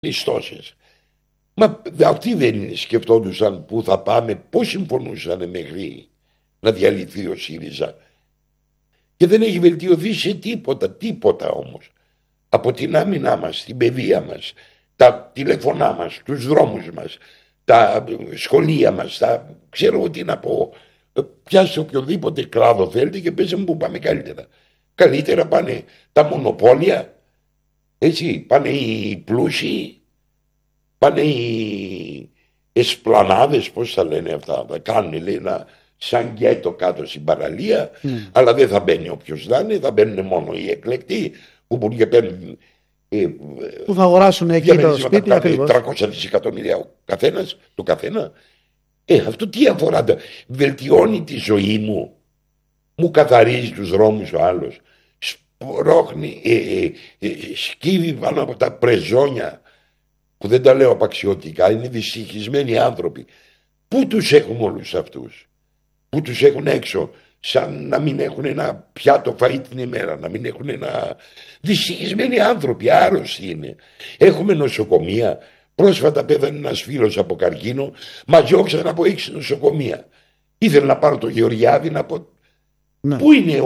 μισθώσεις. Μα αυτοί δεν σκεφτόντουσαν πού θα πάμε, πώς συμφωνούσαν μέχρι να διαλυθεί ο ΣΥΡΙΖΑ. Και δεν έχει βελτιωθεί σε τίποτα όμως. Από την άμυνά μας, την παιδεία μας, τα τηλεφωνά μας, τους δρόμους μας, τα σχολεία μας, ξέρω τι να πω. Πιάσε οποιοδήποτε κλάδο θέλετε και πες μου που πάμε καλύτερα. Καλύτερα πάνε τα μονοπόλια, έτσι, πάνε οι πλούσιοι, πάνε οι εσπλανάδες, πώς θα λένε αυτά, θα κάνουν λέει, σαν γκέτο κάτω στην παραλία, αλλά δεν θα μπαίνει όποιος θα είναι, θα μπαίνουν μόνο οι εκλεκτοί που μπορούν και παίρνουν που θα αγοράσουν εκεί το σπίτι, 300 δισεκατομμύρια ο καθένας, το καθένα. Αυτό τι αφορά, βελτιώνει τη ζωή μου καθαρίζει τους δρόμους ο άλλος, σπρώχνει, σκύβει πάνω από τα πρεζόνια, που δεν τα λέω απαξιωτικά, είναι δυστυχισμένοι άνθρωποι. Πού τους έχουμε όλους αυτούς, πού τους έχουν έξω, σαν να μην έχουν ένα πιάτο φαΐ την ημέρα, να μην έχουν ένα... Δυστυχισμένοι άνθρωποι, άρρωστοι είναι. Έχουμε νοσοκομεία. Πρόσφατα πέθανε ένας φίλος από καρκίνο, μας διώξαν από 6 νοσοκομεία. Ήθελα να πάρω το Γεωργιάδη να πω, ναι. Πού είναι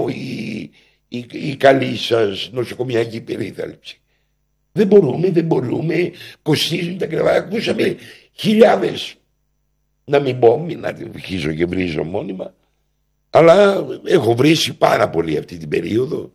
η καλή σας νοσοκομιακή περίθαλψη? Δεν μπορούμε, κοστίζουν τα κρεβάτια. Ακούσαμε χιλιάδες, να μην πω, μην αρχίζω και βρίζω μόνιμα, αλλά έχω βρήσει πάρα πολύ αυτή την περίοδο.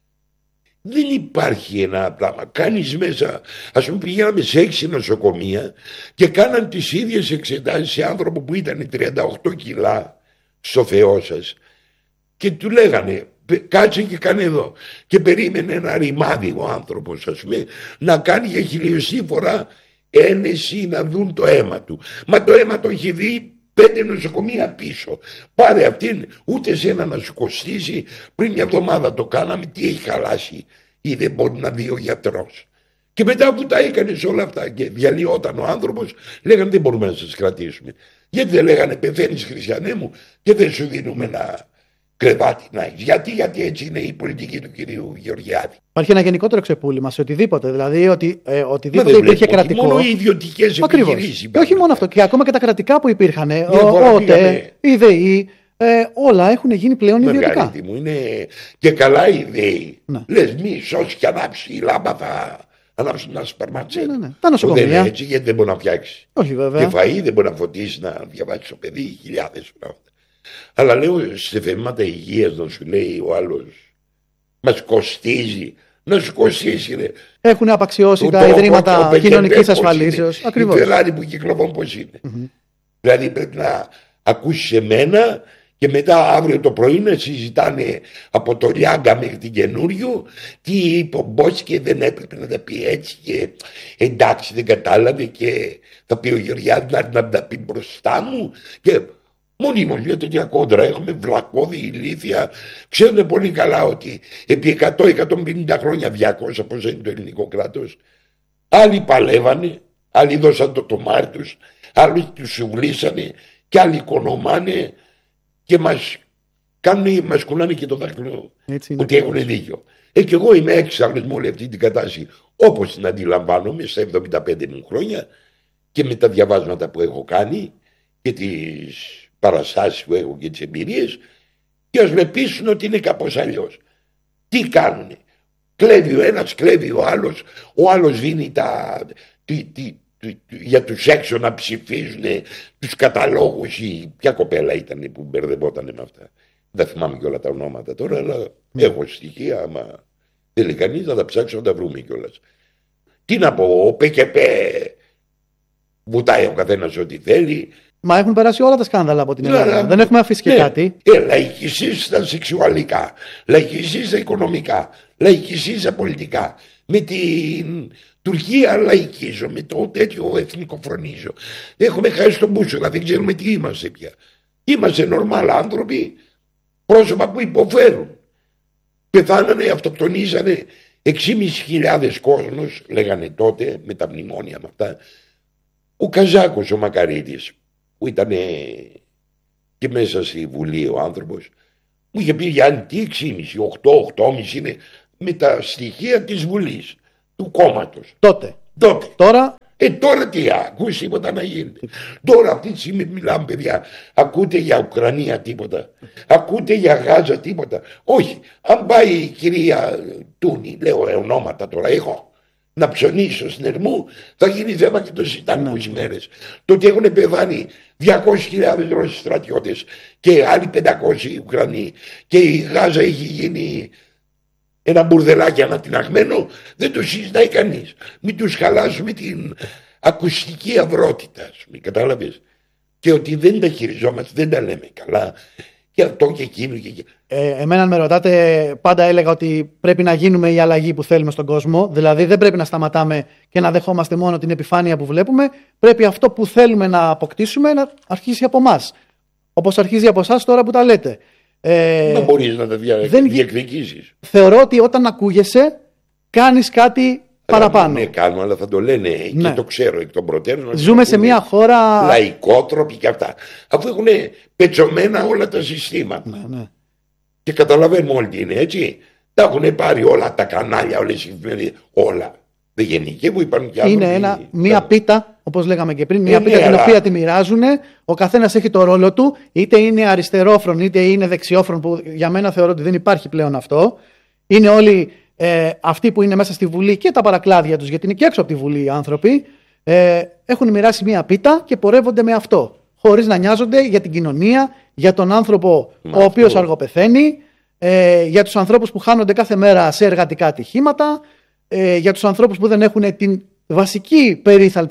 Δεν υπάρχει ένα πράγμα. Κάνεις μέσα, ας πούμε πηγαίναμε σε 6 νοσοκομεία και κάναν τις ίδιες εξετάσεις σε άνθρωπο που ήταν 38 κιλά στο Θεό σας και του λέγανε κάτσε και κάνε εδώ, και περίμενε ένα ρημάδι ο άνθρωπος, ας πούμε, να κάνει για χιλιοστή φορά ένεση να δουν το αίμα του. Μα το αίμα το έχει δει 5 νοσοκομεία πίσω. Πάρε αυτήν, ούτε σένα να σου κοστίσει. Πριν μια εβδομάδα το κάναμε, τι έχει χαλάσει ή δεν μπορεί να δει ο γιατρός. Και μετά που τα έκανες όλα αυτά και διαλυόταν ο άνθρωπος, λέγανε δεν μπορούμε να σας κρατήσουμε. Γιατί δεν λέγανε πεθαίνεις Χριστιανέ μου και δεν σου δίνουμε ένα κρεβάτι να έχεις? Γιατί έτσι είναι η πολιτική του κυρίου Γεωργιάδη. Υπάρχει ένα γενικότερο ξεπούλημα σε οτιδήποτε. Δηλαδή οτιδήποτε υπήρχε κρατικό. Μόνο οι ιδιωτικές επιχειρήσεις. Και όχι μόνο αυτό. Και ακόμα και τα κρατικά που υπήρχαν. ΟΤΕ, η ΔΕΗ, όλα έχουν γίνει πλέον ιδιωτικά. Μου είναι και καλά η ΔΕΗ. Ναι. Λες μη σώσει και ανάψει η λάμπα, θα ανάψει ένα σπαρμάτσέ. Ναι. Τα νοσοκομεία. Δεν είναι έτσι, γιατί δεν μπορεί να φτιάξει. Όχι βέβαια. Και φαΐ δεν μπορεί να φωτίσει, να διαβάσει το παιδί, χιλιάδες πράγματα. Αλλά λέω σε θέματα υγείας να σου λέει ο άλλος μας κοστίζει. Να σου κοστίσει ρε. Έχουν απαξιώσει τα ιδρύματα κοινωνικής ασφαλίσεως. Ακριβώς. Η Ferrari που κυκλοφορούν πώς είναι. Δηλαδή πρέπει να ακούσεις εμένα και μετά αύριο το πρωί να συζητάνε από το Ριάγκα μέχρι την καινούριο τι είπε ο Μπόσκε, δεν έπρεπε να τα πει έτσι και εντάξει δεν κατάλαβε και θα πει ο Γεωργιάδης να τα πει μπροστά μου και... Μονίμως μια τέτοια κόντρα έχουμε, βλακώδη ηλίθεια. Ξέρουν πολύ καλά ότι επί 100-150 χρόνια, 200 πώς είναι το ελληνικό κράτος, άλλοι παλεύανε, άλλοι δώσαν το τομάρι τους, άλλοι τους σουβλήσανε και άλλοι οικονομάνε και μας κουνάνε και το δάχτυλο ότι έχουν δίκιο. Και εγώ είμαι έξαλλος με όλη αυτή την κατάσταση όπως την αντιλαμβάνομαι στα 75 μου χρόνια και με τα διαβάσματα που έχω κάνει και τις παραστάσεις που έχω και τις εμπειρίες, και ας με πείσουν ότι είναι κάπως αλλιώς. Τι κάνουνε? Κλέβει ο ένας, κλέβει ο άλλος δίνει για τους έξω να ψηφίζουν τους καταλόγους. Ποια κοπέλα ήταν που μπερδευόταν με αυτά? Δεν θυμάμαι και όλα τα ονόματα τώρα, αλλά έχω στοιχεία, άμα θέλει κανείς να τα ψάξω να τα βρούμε κιόλας. Τι να πω, ο ΠΚΠ βουτάει ο καθένας ό,τι θέλει. Μα έχουν περάσει όλα τα σκάνδαλα από την Ελλάδα. Δεν έχουμε αφήσει και κάτι. Λαϊκισή στα σεξουαλικά, λαϊκισή στα οικονομικά, λαϊκισή στα πολιτικά. Με την Τουρκία λαϊκίζω, με το τέτοιο εθνικοφρονίζω. Έχουμε χάσει τον μπούσουλα, δεν ξέρουμε τι είμαστε πια. Είμαστε νορμάλ άνθρωποι, πρόσωπα που υποφέρουν. Πεθάνανε, αυτοκτονίζανε 6.500 κόσμος, λέγανε τότε με τα μνημόνια με αυτά. Ο Καζάκος ο Μακαρίτης, που ήταν και μέσα στη Βουλή ο άνθρωπος, μου είχε πει Γιάννη τι 6,5, 8,5 είναι με τα στοιχεία της Βουλής, του κόμματος. Τότε. Τότε. Τώρα Τι ακούς τίποτα να γίνεται. Τώρα αυτή τη στιγμή μιλάμε, παιδιά. Ακούτε για Ουκρανία τίποτα? Ακούτε για Γάζα τίποτα? Όχι. Αν πάει η κυρία Τούνη, λέω ονόματα τώρα έχω, να ψωνίσω στην Ερμού, θα γίνει θέμα και το συζητάνε 20 μέρες. Το ότι έχουν πεθάνει 200.000 Ρώσοι στρατιώτες και άλλοι 500 Ουκρανοί και η Γάζα έχει γίνει ένα μπουρδελάκι ανατιναγμένο, δεν το συζητάει κανείς. Μην τους χαλάσουμε την ακουστική αυρότητα, μην κατάλαβες. Και ότι δεν τα χειριζόμαστε, δεν τα λέμε καλά. Και αυτό και εκείνο και εκείνο. Εμένα, αν με ρωτάτε, πάντα έλεγα ότι πρέπει να γίνουμε η αλλαγή που θέλουμε στον κόσμο. Δηλαδή, δεν πρέπει να σταματάμε και να δεχόμαστε μόνο την επιφάνεια που βλέπουμε. Πρέπει αυτό που θέλουμε να αποκτήσουμε να αρχίσει από εμάς. Όπως αρχίζει από εσάς τώρα που τα λέτε. Δεν μπορείς να τα διεκδικήσεις. Θεωρώ ότι όταν ακούγεσαι, κάνεις κάτι παραπάνω. Ναι, κάνουμε, αλλά θα το λένε και το ξέρω εκ των προτέρων. Ζούμε σε μια χώρα λαϊκότροποι και αυτά. Αφού έχουν πετσωμένα όλα τα συστήματα. Ναι. Και καταλαβαίνουμε όλοι τι είναι, έτσι. Τα έχουν πάρει όλα τα κανάλια, όλες οι εφημερίδες. Όλα. Δεν γενικεύουν, υπάρχουν και άνθρωποι. Είναι μια πίτα, όπως λέγαμε και πριν, μια πίτα την οποία τη μοιράζουν. Ο καθένας έχει το ρόλο του, είτε είναι αριστερόφρον είτε είναι δεξιόφρον, που για μένα θεωρώ ότι δεν υπάρχει πλέον αυτό. Είναι όλοι αυτοί που είναι μέσα στη Βουλή και τα παρακλάδια τους, γιατί είναι και έξω από τη Βουλή οι άνθρωποι, έχουν μοιράσει μια πίτα και πορεύονται με αυτό. Χωρίς να νοιάζονται για την κοινωνία, για τον άνθρωπο ο οποίος αργοπεθαίνει, για τους ανθρώπους που χάνονται κάθε μέρα σε εργατικά ατυχήματα, για τους ανθρώπους που δεν έχουν την βασική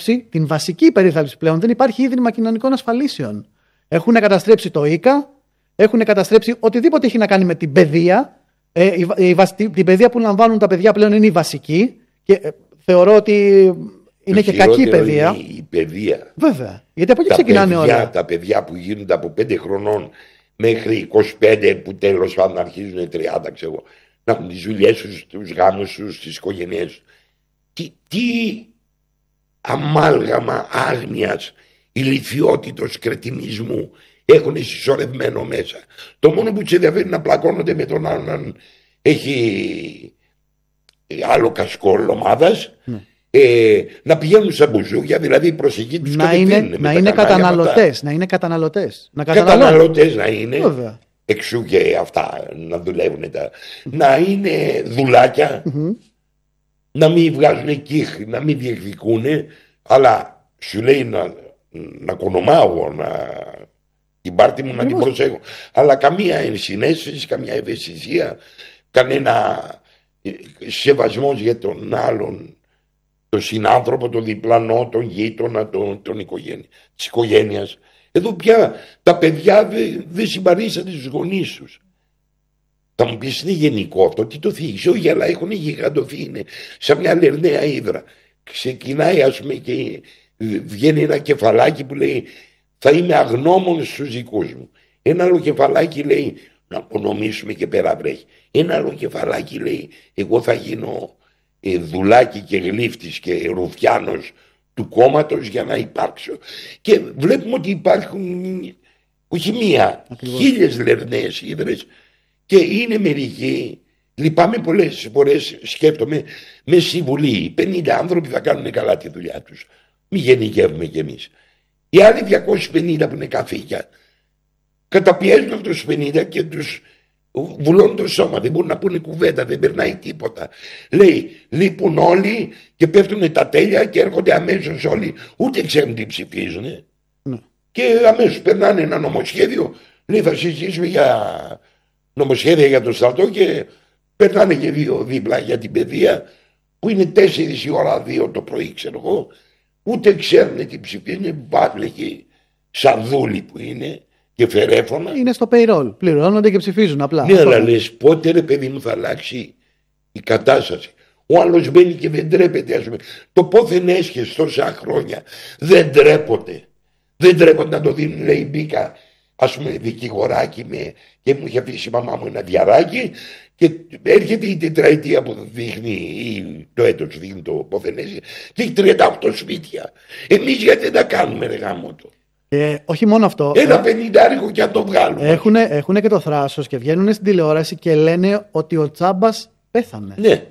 περίθαλψη πλέον. Δεν υπάρχει ίδρυμα κοινωνικών ασφαλίσεων. Έχουν καταστρέψει το ΙΚΑ, έχουν καταστρέψει οτιδήποτε έχει να κάνει με την παιδεία. Την παιδεία που λαμβάνουν τα παιδιά πλέον είναι η βασική και θεωρώ ότι είναι και κακή παιδεία. Η παιδεία. Βέβαια. Γιατί από εκεί ξεκινάνε όλα. Τα παιδιά που γίνονται από 5 χρονών μέχρι 25 που τέλος πάντων αρχίζουν 30, ξέρω, να έχουν τις δουλειές τους, τους γάμους τους, τις οικογένειές τους. Τι αμάλγαμα άγνοιας, ηλιθιότητος, κρετινισμού έχουν συσσωρευμένο μέσα. Το μόνο που τους ενδιαφέρει να πλακώνονται με τον άλλον αν έχει άλλο κασκόλ ομάδας, να πηγαίνουν στα μπουζούκια, δηλαδή προσεγγί τους να είναι καταναλωτές. Καταναλωτές να είναι. Βέβαια. Εξού και αυτά να δουλεύουν να είναι δουλάκια, να μην βγάζουν κύχ, να μην διεκδικούν, αλλά σου λέει να κονομάω, την πάρτη μου να την προσέχω, αλλά καμία ενσυναίσθηση, καμία ευαισθησία, κανένα σεβασμός για τον άλλον, τον συνάνθρωπο, τον διπλανό, τον γείτονα, της οικογένειας. Εδώ πια τα παιδιά δεν συμπαρίστανται στους γονείς τους. Θα μου πεις είναι γενικό αυτό, τι το θίγει? Όχι, αλλά έχουν γιγαντωθεί, είναι σαν μια λερναία ύδρα. Ξεκινάει ας πούμε και βγαίνει ένα κεφαλάκι που λέει θα είμαι αγνώμων στους δικούς μου. Ένα άλλο κεφαλάκι λέει να απονομήσουμε και πέρα βρέχει. Ένα άλλο κεφαλάκι λέει εγώ θα γίνω δουλάκι και γλύφτης και ρουφιάνος του κόμματος για να υπάρξω. Και βλέπουμε ότι υπάρχουν όχι μία, 1000 λερναίες ύδρες και είναι μερικοί. Λυπάμαι πολλές φορές, σκέφτομαι με συμβουλή 50 άνθρωποι θα κάνουν καλά τη δουλειά τους. Μη γενικεύουμε κι εμείς. Οι άλλοι 250 που είναι καθήκια καταπιέζουν αυτούς τους 50 και τους βουλώνουν το σώμα. Δεν μπορούν να πούνε κουβέντα, δεν περνάει τίποτα. Λέει λείπουν όλοι και πέφτουν τα τέλεια και έρχονται αμέσως όλοι. Ούτε ξέρουν τι ψηφίζουν. Και αμέσως περνάνε ένα νομοσχέδιο. Λέει θα συζητήσουμε για νομοσχέδια για το στρατό και περνάνε και 2 δίπλα για την παιδεία που είναι 4 η ώρα 2 το πρωί, ξέρω εγώ. Ούτε ξέρουν τι ψηφίζουν. Είναι μπάβλεκοι σαν δούλοι που είναι και φερέφωνα. Είναι στο payroll. Πληρώνονται και ψηφίζουν απλά. Ναι, αλλά λες πότε ρε παιδί μου θα αλλάξει η κατάσταση. Ο άλλος μπαίνει και δεν τρέπεται, ας πούμε. Το πόθεν έσχες τόσα χρόνια δεν τρέπονται. Δεν τρέπονται να το δίνουν, λέει μπήκα ας πούμε δικηγοράκι και μου είχε αφήσει η μαμά μου ένα διαράκι και έρχεται η τετραετία που δείχνει ή το έτος δείχνει το πόθεν έσχες και έχει 38 σπίτια. Εμείς γιατί δεν τα κάνουμε ρε γάμο το. Όχι μόνο αυτό. Ένα 50 και να το βγάλουμε. Έχουν και το θράσος και βγαίνουν στην τηλεόραση και λένε ότι ο Τσάμπας πέθανε. Ναι.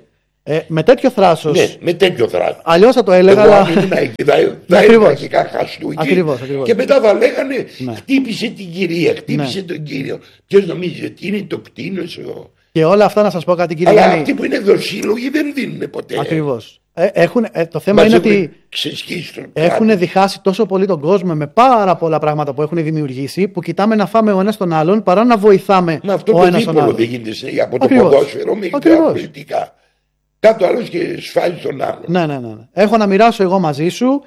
Με τέτοιο θράσος. Ναι, με τέτοιο θράσος. Αλλιώς θα το έλεγα. Αλλά... θα έλεγα και χαστούκι. Ακριβώς. Και μετά θα λέγανε ναι. χτύπησε την κυρία, χτύπησε τον κύριο. Ποιος νομίζει ότι είναι το κτίνος. Και όλα αυτά να σας πω κάτι, κύριε Αλλά Γιάννη. αυτοί που είναι δοσύλλογοι δεν δίνουν ποτέ. Ακριβώς. Το θέμα είναι ότι έχουν διχάσει τόσο πολύ τον κόσμο με πάρα πολλά πράγματα που έχουν δημιουργήσει, που κοιτάμε να φάμε ο ένας τον άλλον παρά να βοηθάμε ο ένας τον άλλον. Δεν γίνεται από το ποδόσφαιρο μέχρι τα πολιτικά. Κάτω άλλος και σφάζει τον άλλον. Ναι. Έχω να μοιράσω εγώ μαζί σου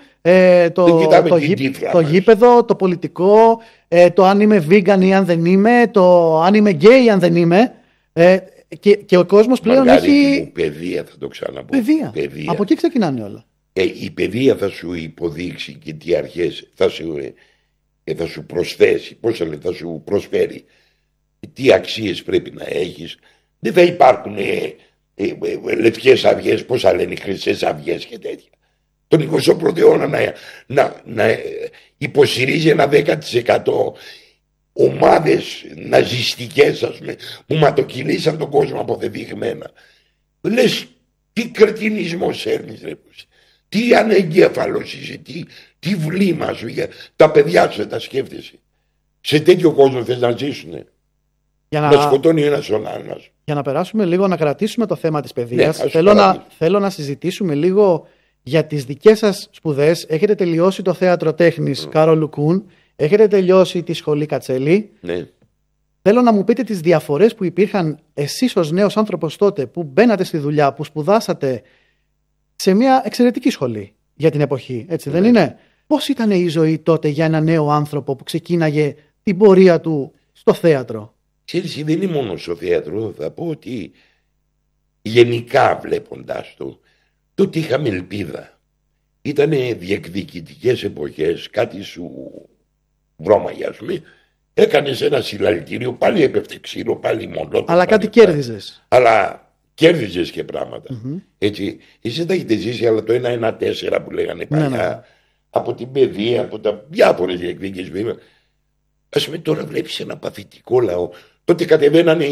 το γήπεδο, το πολιτικό, το αν είμαι vegan ή αν δεν είμαι, το αν είμαι gay ή αν δεν είμαι. Και ο κόσμος πλέον έχει. Παιδεία, θα το ξαναπώ. Παιδεία. Από εκεί ξεκινάνε όλα. Η παιδεία θα σου υποδείξει και τι αρχές θα σου προσθέσει, θα σου προσφέρει, τι αξίες πρέπει να έχεις. Δεν θα υπάρχουν λευκές αυγές, πόσα λένε, χρυσές αυγές και τέτοια. Τον 21ο αιώνα να υποστηρίζει ένα 10% ομάδες ναζιστικές, ας πούμε, που ματοκυλήσαν τον κόσμο αποδεδειγμένα. Λες, τι κρετινισμός έρνεις, ρε, τι ανεγκέφαλος είσαι, τι βλήμα σου, τα παιδιά σου τα σκέφτεσαι. Σε τέτοιο κόσμο θες να ζήσουνε. Να σκοτώνει ένας τον άλλον. Για να περάσουμε λίγο, να κρατήσουμε το θέμα της παιδείας, θέλω να συζητήσουμε λίγο για τις δικές σας σπουδές. Έχετε τελειώσει το θέατρο τέχνης Κάρολου Κουν, έχετε τελειώσει τη σχολή Κατσέλη. Ναι. Θέλω να μου πείτε τις διαφορές που υπήρχαν εσείς ως νέος άνθρωπος τότε που μπαίνατε στη δουλειά, που σπουδάσατε σε μια εξαιρετική σχολή για την εποχή, έτσι δεν είναι? Πώς ήταν η ζωή τότε για ένα νέο άνθρωπο που ξεκίναγε την πορεία του στο θέατρο? Ξέρεις, δεν είναι μόνο στο θέατρο, θα πω ότι γενικά βλέποντας το, τότε είχαμε ελπίδα. Ήτανε διεκδικητικές εποχές, κάτι σου βρώμαγε, ας πούμε. Έκανες ένα συλλαλητήριο, πάλι έπεφτε ξύλο, πάλι μόνο. Αλλά κάτι κέρδιζες. Αλλά κέρδιζες και πράγματα. Έτσι, εσύ τα έχετε ζήσει, αλλά το 1-1-4 που λέγανε παλιά, ναι. Από την παιδεία, από τα διάφορες διεκδίκες βήματα. Ας πούμε, τώρα βλέπεις ένα παθητικό λαό. Τότε κατεβαίνανε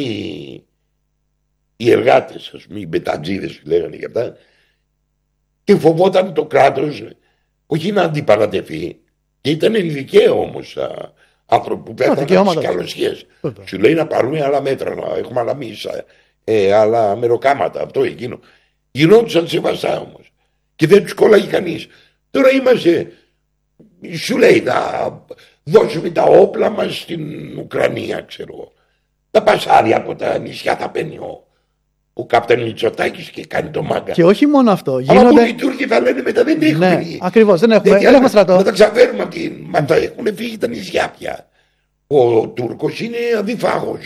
οι εργάτες, ας πούμε, οι μπετατζίδες που λέγανε και αυτά, και φοβόταν το κράτος, όχι να αντιπαρατεθεί. Και ήταν δικαίω όμως άνθρωποι που πέθαναν τις καλοσχές. Σου λέει να πάρουμε άλλα μέτρα, να έχουμε άλλα μίσα, άλλα μεροκάματα, αυτό εκείνο. Γινόντουσαν σεβαστά όμως. Και δεν τους κόλλαγε κανείς. Τώρα είμαστε, σου λέει, να δώσουμε τα όπλα μας στην Ουκρανία, ξέρω εγώ. Τα πασάρια από τα νησιά θα παίρνει ο κάπταν Μητσοτάκης και κάνει το μάγκα. Και όχι μόνο αυτό. Αλλά που οι Τούρκοι θα λένε μετά δεν έχουμε. Ναι, ακριβώς, δεν έχουμε στρατό. Να τα ξαφέρουμε μα τα έχουν φύγει τα νησιά πια. Ο Τούρκος είναι αδιφάγος.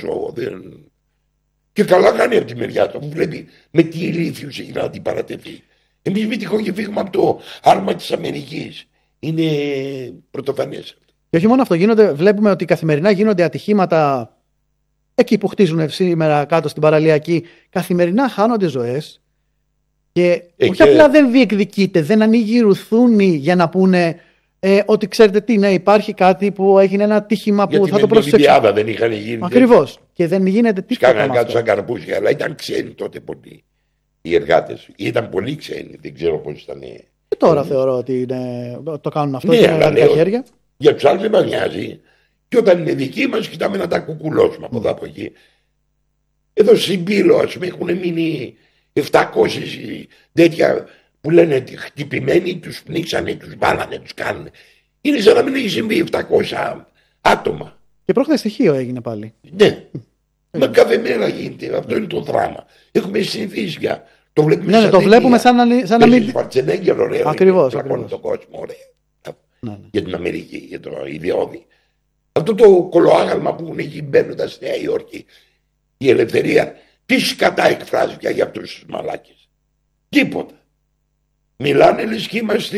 Και καλά κάνει από τη μεριά του. Βλέπει με τι ηλίθιους έχει να αντιπαρατεθεί. Εμείς μην τυχόν και φύγουμε από το άρμα της Αμερικής. Είναι πρωτοφανές. Και όχι μόνο αυτό, βλέπουμε ότι καθημερινά γίνονται ατυχήματα. Εκεί που χτίζουν σήμερα κάτω στην παραλιακή, καθημερινά χάνονται ζωές και όχι απλά δεν διεκδικείται, δεν ανοίγει ρουθούνη για να πούνε ότι ξέρετε τι, ναι, υπάρχει κάτι που έγινε ένα ατύχημα που θα το προσέξουμε. Γιατί με την δεν είχαν γίνει. Ακριβώς. Και δεν γίνεται τίποτα. Κάναν κάτω σαν καρπούζια, αλλά ήταν ξένοι τότε πολλοί οι εργάτες. Ήταν πολύ ξένοι, δεν ξέρω πώς ήταν. Και τώρα θεωρώ ότι το κάνουν αυτό, είναι εργατικά χέρια. Για τους άλλους δεν μας νοιάζει. Και όταν είναι δικοί μας, κοιτάμε να τα κουκουλώσουμε από εδώ από εκεί. Εδώ στην Πύλο, ας πούμε, έχουν μείνει 700 τέτοια που λένε χτυπημένοι, τους πνίξανε, τους βάλανε, τους κάνανε. Είναι σαν να μην έχει συμβεί 700 άτομα. Και πρόχθες στοιχείο έγινε πάλι. Ναι. Μα κάθε μέρα γίνεται. Αυτό είναι το δράμα. Έχουμε συνηθίσει πια. Το βλέπουμε ναι, το βλέπουμε σαν να μην. Schwarzenegger, ωραίο. Ακριβώς. Πλακώνει τον κόσμο, ωραίο. Ναι. Για την Αμερική, για το ιδιώδη. Αυτό το κολοάγαλμα που έχουν εκεί μπαίνοντας στη Νέα Υόρκη, η ελευθερία, τι σκατά εκφράζει πια για αυτούς τους μαλάκες? Τίποτα. Μιλάνε λες και είμαστε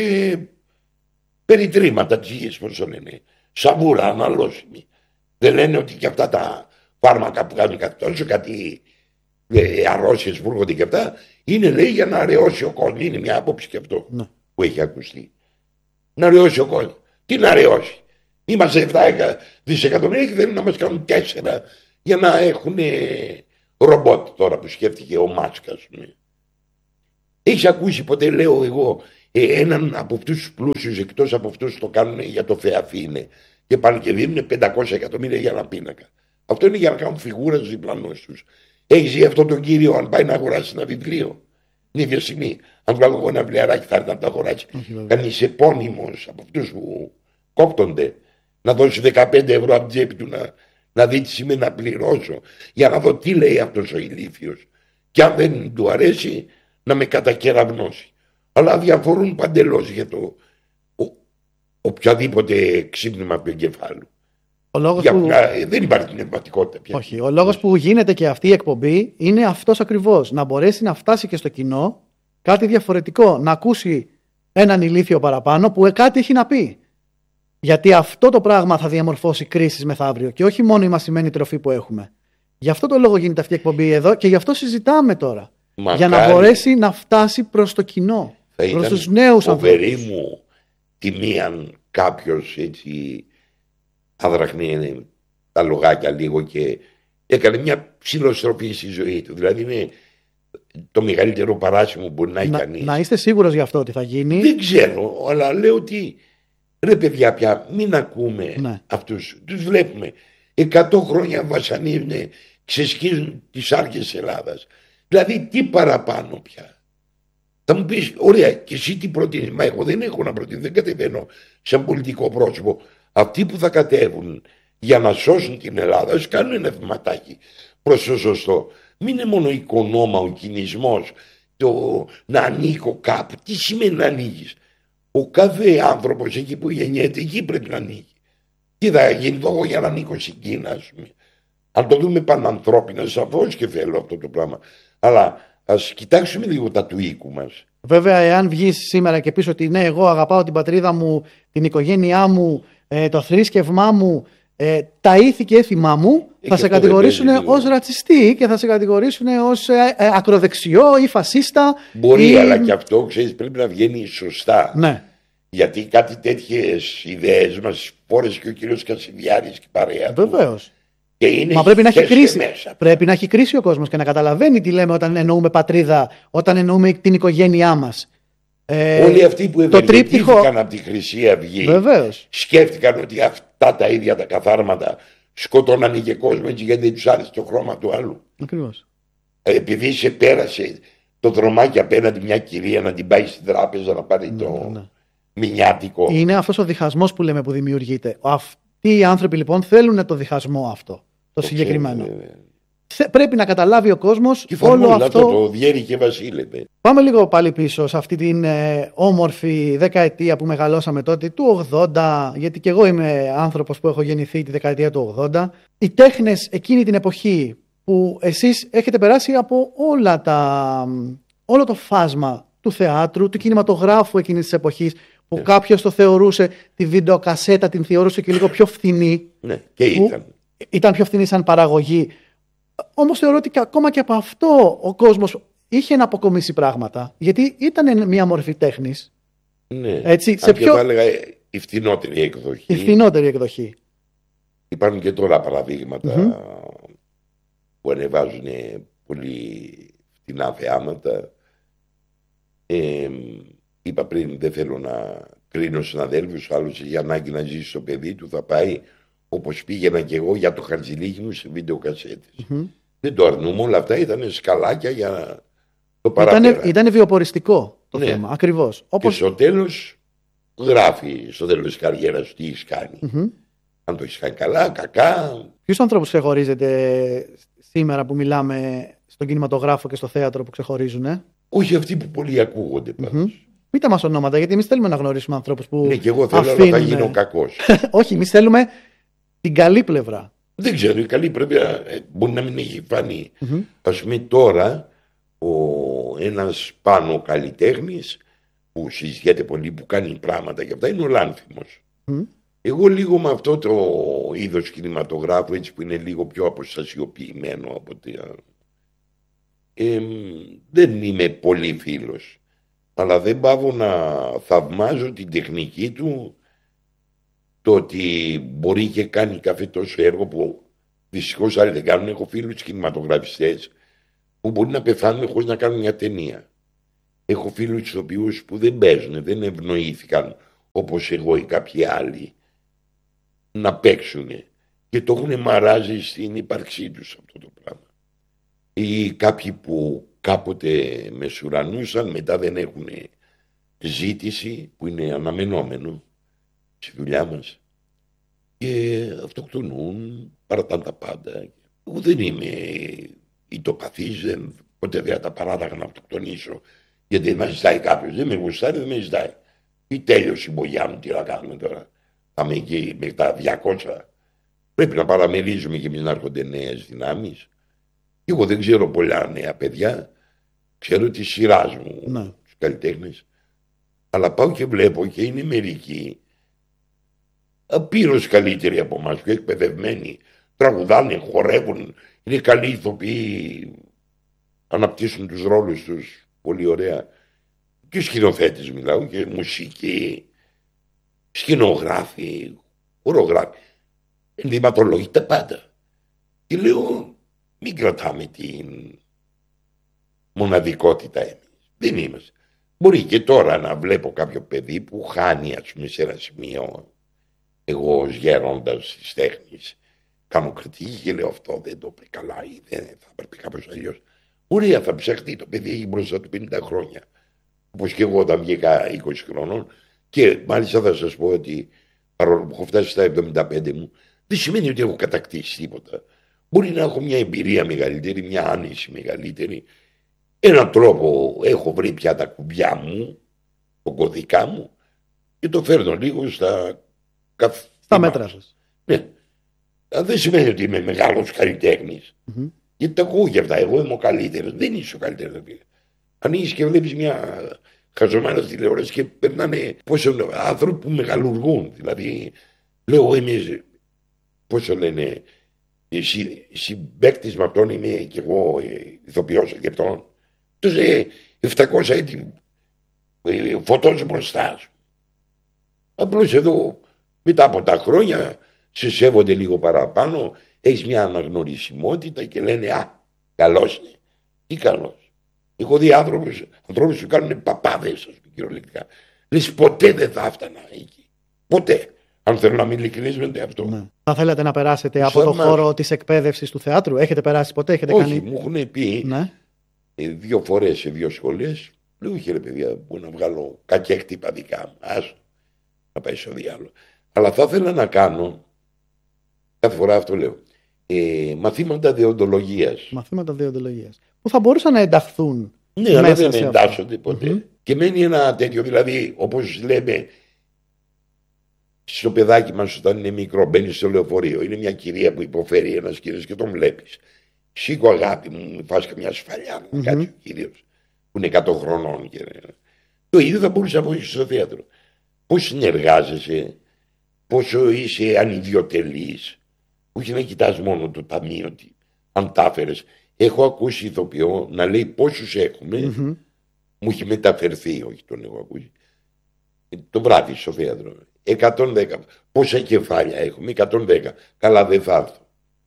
περιτρήματα της γης, πώς το λένε. Σαβούρα, αναλώσιμη. Δεν λένε ότι και αυτά τα φάρμακα που κάνουν κάτι τόσο, κάτι αρρώσιες που έρχονται και αυτά, είναι λέει για να αραιώσει ο κόσμος. Είναι μια άποψη και αυτό που έχει ακουστεί. Να αραιώσει ο κόσμος. Τι να αραιώσει? Είμαστε 7 δισεκατομμύρια και θέλουν να μας κάνουν 4 για να έχουν ρομπότ τώρα που σκέφτηκε ο Μάσκα. Έχεις ακούσει ποτέ, λέω εγώ, έναν από αυτούς τους πλούσιους, εκτός από αυτούς που το κάνουν για το Θεαθήνε, και πάνε και δίνουν 500 εκατομμύρια για ένα πίνακα. Αυτό είναι για να κάνουν φιγούρα στους διπλανούς τους. Έχεις δει αυτόν τον κύριο, αν πάει να αγοράσει ένα βιβλίο? Είναι βιωσιμή. Αν βγάλω εγώ ένα βιβλιαράκι, θα έρθει να το αγοράσει. Κανείς επώνυμος από αυτούς που κόπτονται, να δώσει 15 ευρώ από την τσέπη του να δει τι σημαίνει να πληρώσω, για να δω τι λέει αυτός ο ηλίθιος. Και αν δεν του αρέσει, να με κατακεραυνώσει. Αλλά διαφορούν παντελώς για το οποιαδήποτε ξύπνημα του εγκεφάλου. Δεν υπάρχει πνευματικότητα πια. Όχι. Ο λόγος που γίνεται και αυτή η εκπομπή είναι αυτός ακριβώς. Να μπορέσει να φτάσει και στο κοινό κάτι διαφορετικό. Να ακούσει έναν ηλίθιο παραπάνω που κάτι έχει να πει. Γιατί αυτό το πράγμα θα διαμορφώσει κρίσεις μεθαύριο και όχι μόνο η μασημένη τροφή που έχουμε. Γι' αυτό το λόγο γίνεται αυτή η εκπομπή εδώ και γι' αυτό συζητάμε τώρα. Μακάρι, για να μπορέσει να φτάσει προς το κοινό, προς τους νέους ανθρώπους. Φοβερή μου τιμή αν κάποιος έτσι άδραχνε τα λογάκια λίγο και έκανε μια ψηλοστροφή στη ζωή του. Δηλαδή είναι το μεγαλύτερο παράσημο που μπορεί να έχει κανείς. Να είστε σίγουρος γι' αυτό ότι θα γίνει? Δεν ξέρω, αλλά λέω ότι ρε παιδιά πια μην ακούμε αυτούς. Τους βλέπουμε 100 χρόνια βασανίζουν, ξεσκίζουν τις άρκες της Ελλάδας. Δηλαδή τι παραπάνω πια? Θα μου πεις, ωραία, και εσύ τι προτείνεις? Μα εγώ δεν έχω να προτείνω, δεν κατεβαίνω σαν πολιτικό πρόσωπο. Αυτοί που θα κατέβουν για να σώσουν την Ελλάδα, ας κάνουν ένα βηματάκι προς το σωστό. Μην είναι μόνο οικονόμα ο κινησμός, το να ανήκω κάπου. Τι σημαίνει να ανήκεις? Ο κάθε άνθρωπος εκεί που γεννιέται, εκεί πρέπει να ανήκει. Τι θα γίνει εγώ για να ανήκω στην Κίνα, ας πούμε? Αν το δούμε πανανθρώπινα, σαφώς και θέλω αυτό το πράγμα. Αλλά ας κοιτάξουμε λίγο τα του οίκου μας. Βέβαια, εάν βγεις σήμερα και πεις ότι ναι, εγώ αγαπάω την πατρίδα μου, την οικογένειά μου, το θρήσκευμά μου, τα ήθη και έθιμά μου, θα σε κατηγορήσουν ως ρατσιστή και θα σε κατηγορήσουν ως ακροδεξιό ή φασίστα. Μπορεί, αλλά και αυτό, ξέρεις, πρέπει να βγαίνει σωστά. Ναι. Γιατί κάτι τέτοιες ιδέες μας φόρεσε και ο κύριος Κασιδιάρης και η παρέα του. Βεβαίως. Μα πρέπει να έχει κρίση. Πρέπει να έχει κρίση ο κόσμος και να καταλαβαίνει τι λέμε όταν εννοούμε πατρίδα, όταν εννοούμε την οικογένειά μας. Όλοι αυτοί που ευεργετήθηκαν από τη Χρυσή Αυγή, βεβαίως, σκέφτηκαν ότι αυτά τα ίδια τα καθάρματα σκοτώνανε και κόσμο έτσι γιατί δεν τους άρεσε το χρώμα του άλλου. Ακριβώς. Επειδή σε πέρασε το δρομάκι απέναντι μια κυρία να την πάει στην τράπεζα να πάρει το μηνιάτικο. Είναι αυτός ο διχασμός που λέμε που δημιουργείται. Αυτοί οι άνθρωποι λοιπόν θέλουν το διχασμό αυτό, το συγκεκριμένο. Πρέπει να καταλάβει ο κόσμος όλο αυτό. Το διέρη και βασίλευε. Πάμε λίγο πάλι πίσω σε αυτή την όμορφη δεκαετία που μεγαλώσαμε τότε, του 80, γιατί και εγώ είμαι άνθρωπος που έχω γεννηθεί τη δεκαετία του 80. Οι τέχνες εκείνη την εποχή που εσείς έχετε περάσει από όλο το φάσμα του θεάτρου, του κινηματογράφου εκείνης της εποχής, που κάποιος το θεωρούσε, τη βιντεοκασέτα την θεωρούσε και λίγο πιο φθηνή. Ναι, και ήταν. Ήταν πιο φθηνή σαν παραγωγή. Όμως θεωρώ ότι ακόμα και από αυτό ο κόσμος είχε να αποκομίσει πράγματα. Γιατί ήταν μια μορφή τέχνης. Ναι. Έτσι, σε πιο... θα έλεγα η φθηνότερη εκδοχή. Η φθηνότερη εκδοχή. Υπάρχουν και τώρα παραδείγματα που ανεβάζουν πολύ φθηνά θεάματα. Είπα πριν, δεν θέλω να κρίνω συναδέλφους, άλλος για ανάγκη να ζήσει στο παιδί του θα πάει όπως πήγαινα και εγώ για το χαρτζηλίκι μου σε βιντεοκασέτες. Δεν το αρνούμε, όλα αυτά ήταν σκαλάκια για το παραπέρα. Ήταν βιοποριστικό το θέμα, ακριβώς. Και στο τέλος γράφει, στο τέλος της καριέρας τι έχεις κάνει. Αν το έχεις κάνει καλά, κακά. Ποιους ανθρώπους ξεχωρίζετε σήμερα που μιλάμε στον κινηματογράφο και στο θέατρο που ξεχωρίζουν? Όχι αυτοί που πολλοί ακούγονται πάντως. Πείτε μας ονόματα, γιατί εμείς θέλουμε να γνωρίσουμε ανθρώπους που. Ναι, και εγώ θέλω, αλλά θα γίνω κακός. Όχι, εμείς θέλουμε την καλή πλευρά. Δεν ξέρω, η καλή πρέπει μπορεί να μην έχει φανεί. Ας πούμε τώρα ένας πάνω καλλιτέχνης που συζητιέται πολύ, που κάνει πράγματα και αυτά, είναι ο Λάνθιμος. Εγώ λίγο με αυτό το είδος κινηματογράφου, έτσι που είναι λίγο πιο αποστασιοποιημένο από δεν είμαι πολύ φίλος. Αλλά δεν πάω να θαυμάζω την τεχνική του, το ότι μπορεί και κάνει κάθε τόσο έργο που δυστυχώς άλλοι δεν κάνουν. Έχω φίλους κινηματογραφιστές που μπορεί να πεθάνουν χωρίς να κάνουν μια ταινία. Έχω φίλους ηθοποιούς που δεν παίζουν, δεν ευνοήθηκαν όπως εγώ ή κάποιοι άλλοι να παίξουν και το έχουν μαράζει στην ύπαρξή τους αυτό το πράγμα. Ή κάποιοι που κάποτε μεσουρανούσαν, μετά δεν έχουν ζήτηση, που είναι αναμενόμενο στη δουλειά μας, και αυτοκτονούν, παρατάνε τα πάντα. Εγώ δεν είμαι ητοπαθής, ποτέ δεν τα παράταγα να αυτοκτονήσω, γιατί με ζητάει κάποιος, δεν με γουστάρει, δεν με ζητάει. Ή τέλειωσε η μπογιά μου, τι να κάνουμε τώρα. Πάμε εκεί με τα 200. Πρέπει να παραμερίζουμε και εμείς να έρχονται νέες δυνάμεις. Εγώ δεν ξέρω πολλά νέα παιδιά. Ξέρω τη σειρά μου, τους καλλιτέχνες. Αλλά πάω και βλέπω και είναι μερικοί απείρως καλύτεροι από εμάς, πιο εκπαιδευμένοι. Τραγουδάνε, χορεύουν, είναι καλοί ηθοποιοί, αναπτύσσουν τους ρόλους τους πολύ ωραία. Και σκηνοθέτες μιλάω, και μουσική, σκηνογράφοι, χορογράφοι, ενδυματολόγοι, τα πάντα. Και λέω, μην κρατάμε την μοναδικότητα εμείς. Δεν είμαστε. Μπορεί και τώρα να βλέπω κάποιο παιδί που χάνει, ας πούμε, σε ένα σημείο, εγώ ως γέροντας της τέχνης, κάνω κριτική και λέω αυτό δεν το είπε καλά ή δεν θα πρέπει κάπως αλλιώς. Ωραία, θα ψαχτεί, το παιδί έχει μπροστά του 50 χρόνια. Όπως και εγώ όταν βγήκα 20 χρονών, και μάλιστα θα σας πω ότι παρόλο που έχω φτάσει στα 75 μου, δεν σημαίνει ότι έχω κατακτήσει τίποτα. Μπορεί να έχω μια εμπειρία μεγαλύτερη, μια άνεση μεγαλύτερη. Έναν τρόπο έχω βρει πια τα κουμπιά μου, τον κωδικά μου, και το φέρνω λίγο στα μέτρα σας. Ναι. Δεν σημαίνει ότι είμαι μεγάλος καλλιτέχνης. Γιατί τα ακούω και αυτά. Εγώ είμαι ο καλύτερος. Δεν είσαι ο καλύτερος. Ανοίγεις και βλέπεις μια χαζομάνα στη τηλεόραση και περνάνε πόσο άνθρωποι που μεγαλουργούν. Δηλαδή, λέω είμαι, πόσο λένε, συμπαίκτης με αυτόν είμαι και εγώ ηθοποιός και αυτόν. Τότε 700 έτη φωτός μπροστά σου. Απλώς εδώ μετά από τα χρόνια σε σέβονται λίγο παραπάνω, έχεις μια αναγνωρισιμότητα και λένε «Α, καλός είναι». Τι καλός. Έχω δει ανθρώπους που κάνουν παπάδες, ας πούμε, κυριολεκτικά. Λες ποτέ δεν θα έφτανα εκεί. Ποτέ. Αν θέλω να μην ειλικρινίζονται αυτό. Ναι. Θα θέλατε να περάσετε από το χώρο της εκπαίδευσης του θεάτρου. Έχετε περάσει ποτέ, έχετε Όχι, κάνει. μου έχουν πει 2 φορές σε 2 σχολές. Λέω είχε ρε παιδιά, που να βγάλω κακέκτυπα δικά μου. Άσο, να πάει στο διάλογο. Αλλά θα ήθελα να κάνω, κάθε φορά αυτό λέω, μαθήματα δεοντολογίας. Μαθήματα δεοντολογίας. Που θα μπορούσαν να ενταχθούν. Ναι, αλλά δεν εντάσσονται ποτέ. Και μένει ένα τέτοιο, δηλαδή, όπως λέμε, στο παιδάκι μας όταν είναι μικρό, μπαίνει στο λεωφορείο. Είναι μια κυρία που υποφέρει ένας κύριος και τον βλέπεις. Σήκω αγάπη μου, μου φας και μια σφαλιά να κάτσει ο κύριος που είναι 100 χρονών. Το ίδιο θα μπορούσε να βοηθήσει στο θέατρο. Πώς συνεργάζεσαι, πόσο είσαι ανιδιοτελής, όχι να κοιτάς μόνο το ταμείο, αν τα έφερες. Έχω ακούσει ηθοποιό να λέει πόσους έχουμε, μου έχει μεταφερθεί, όχι τον έχω ακούσει, το βράδυ στο θέατρο. 110. Πόσα κεφάλια έχουμε, 110. Καλά, δεν θα έρθω.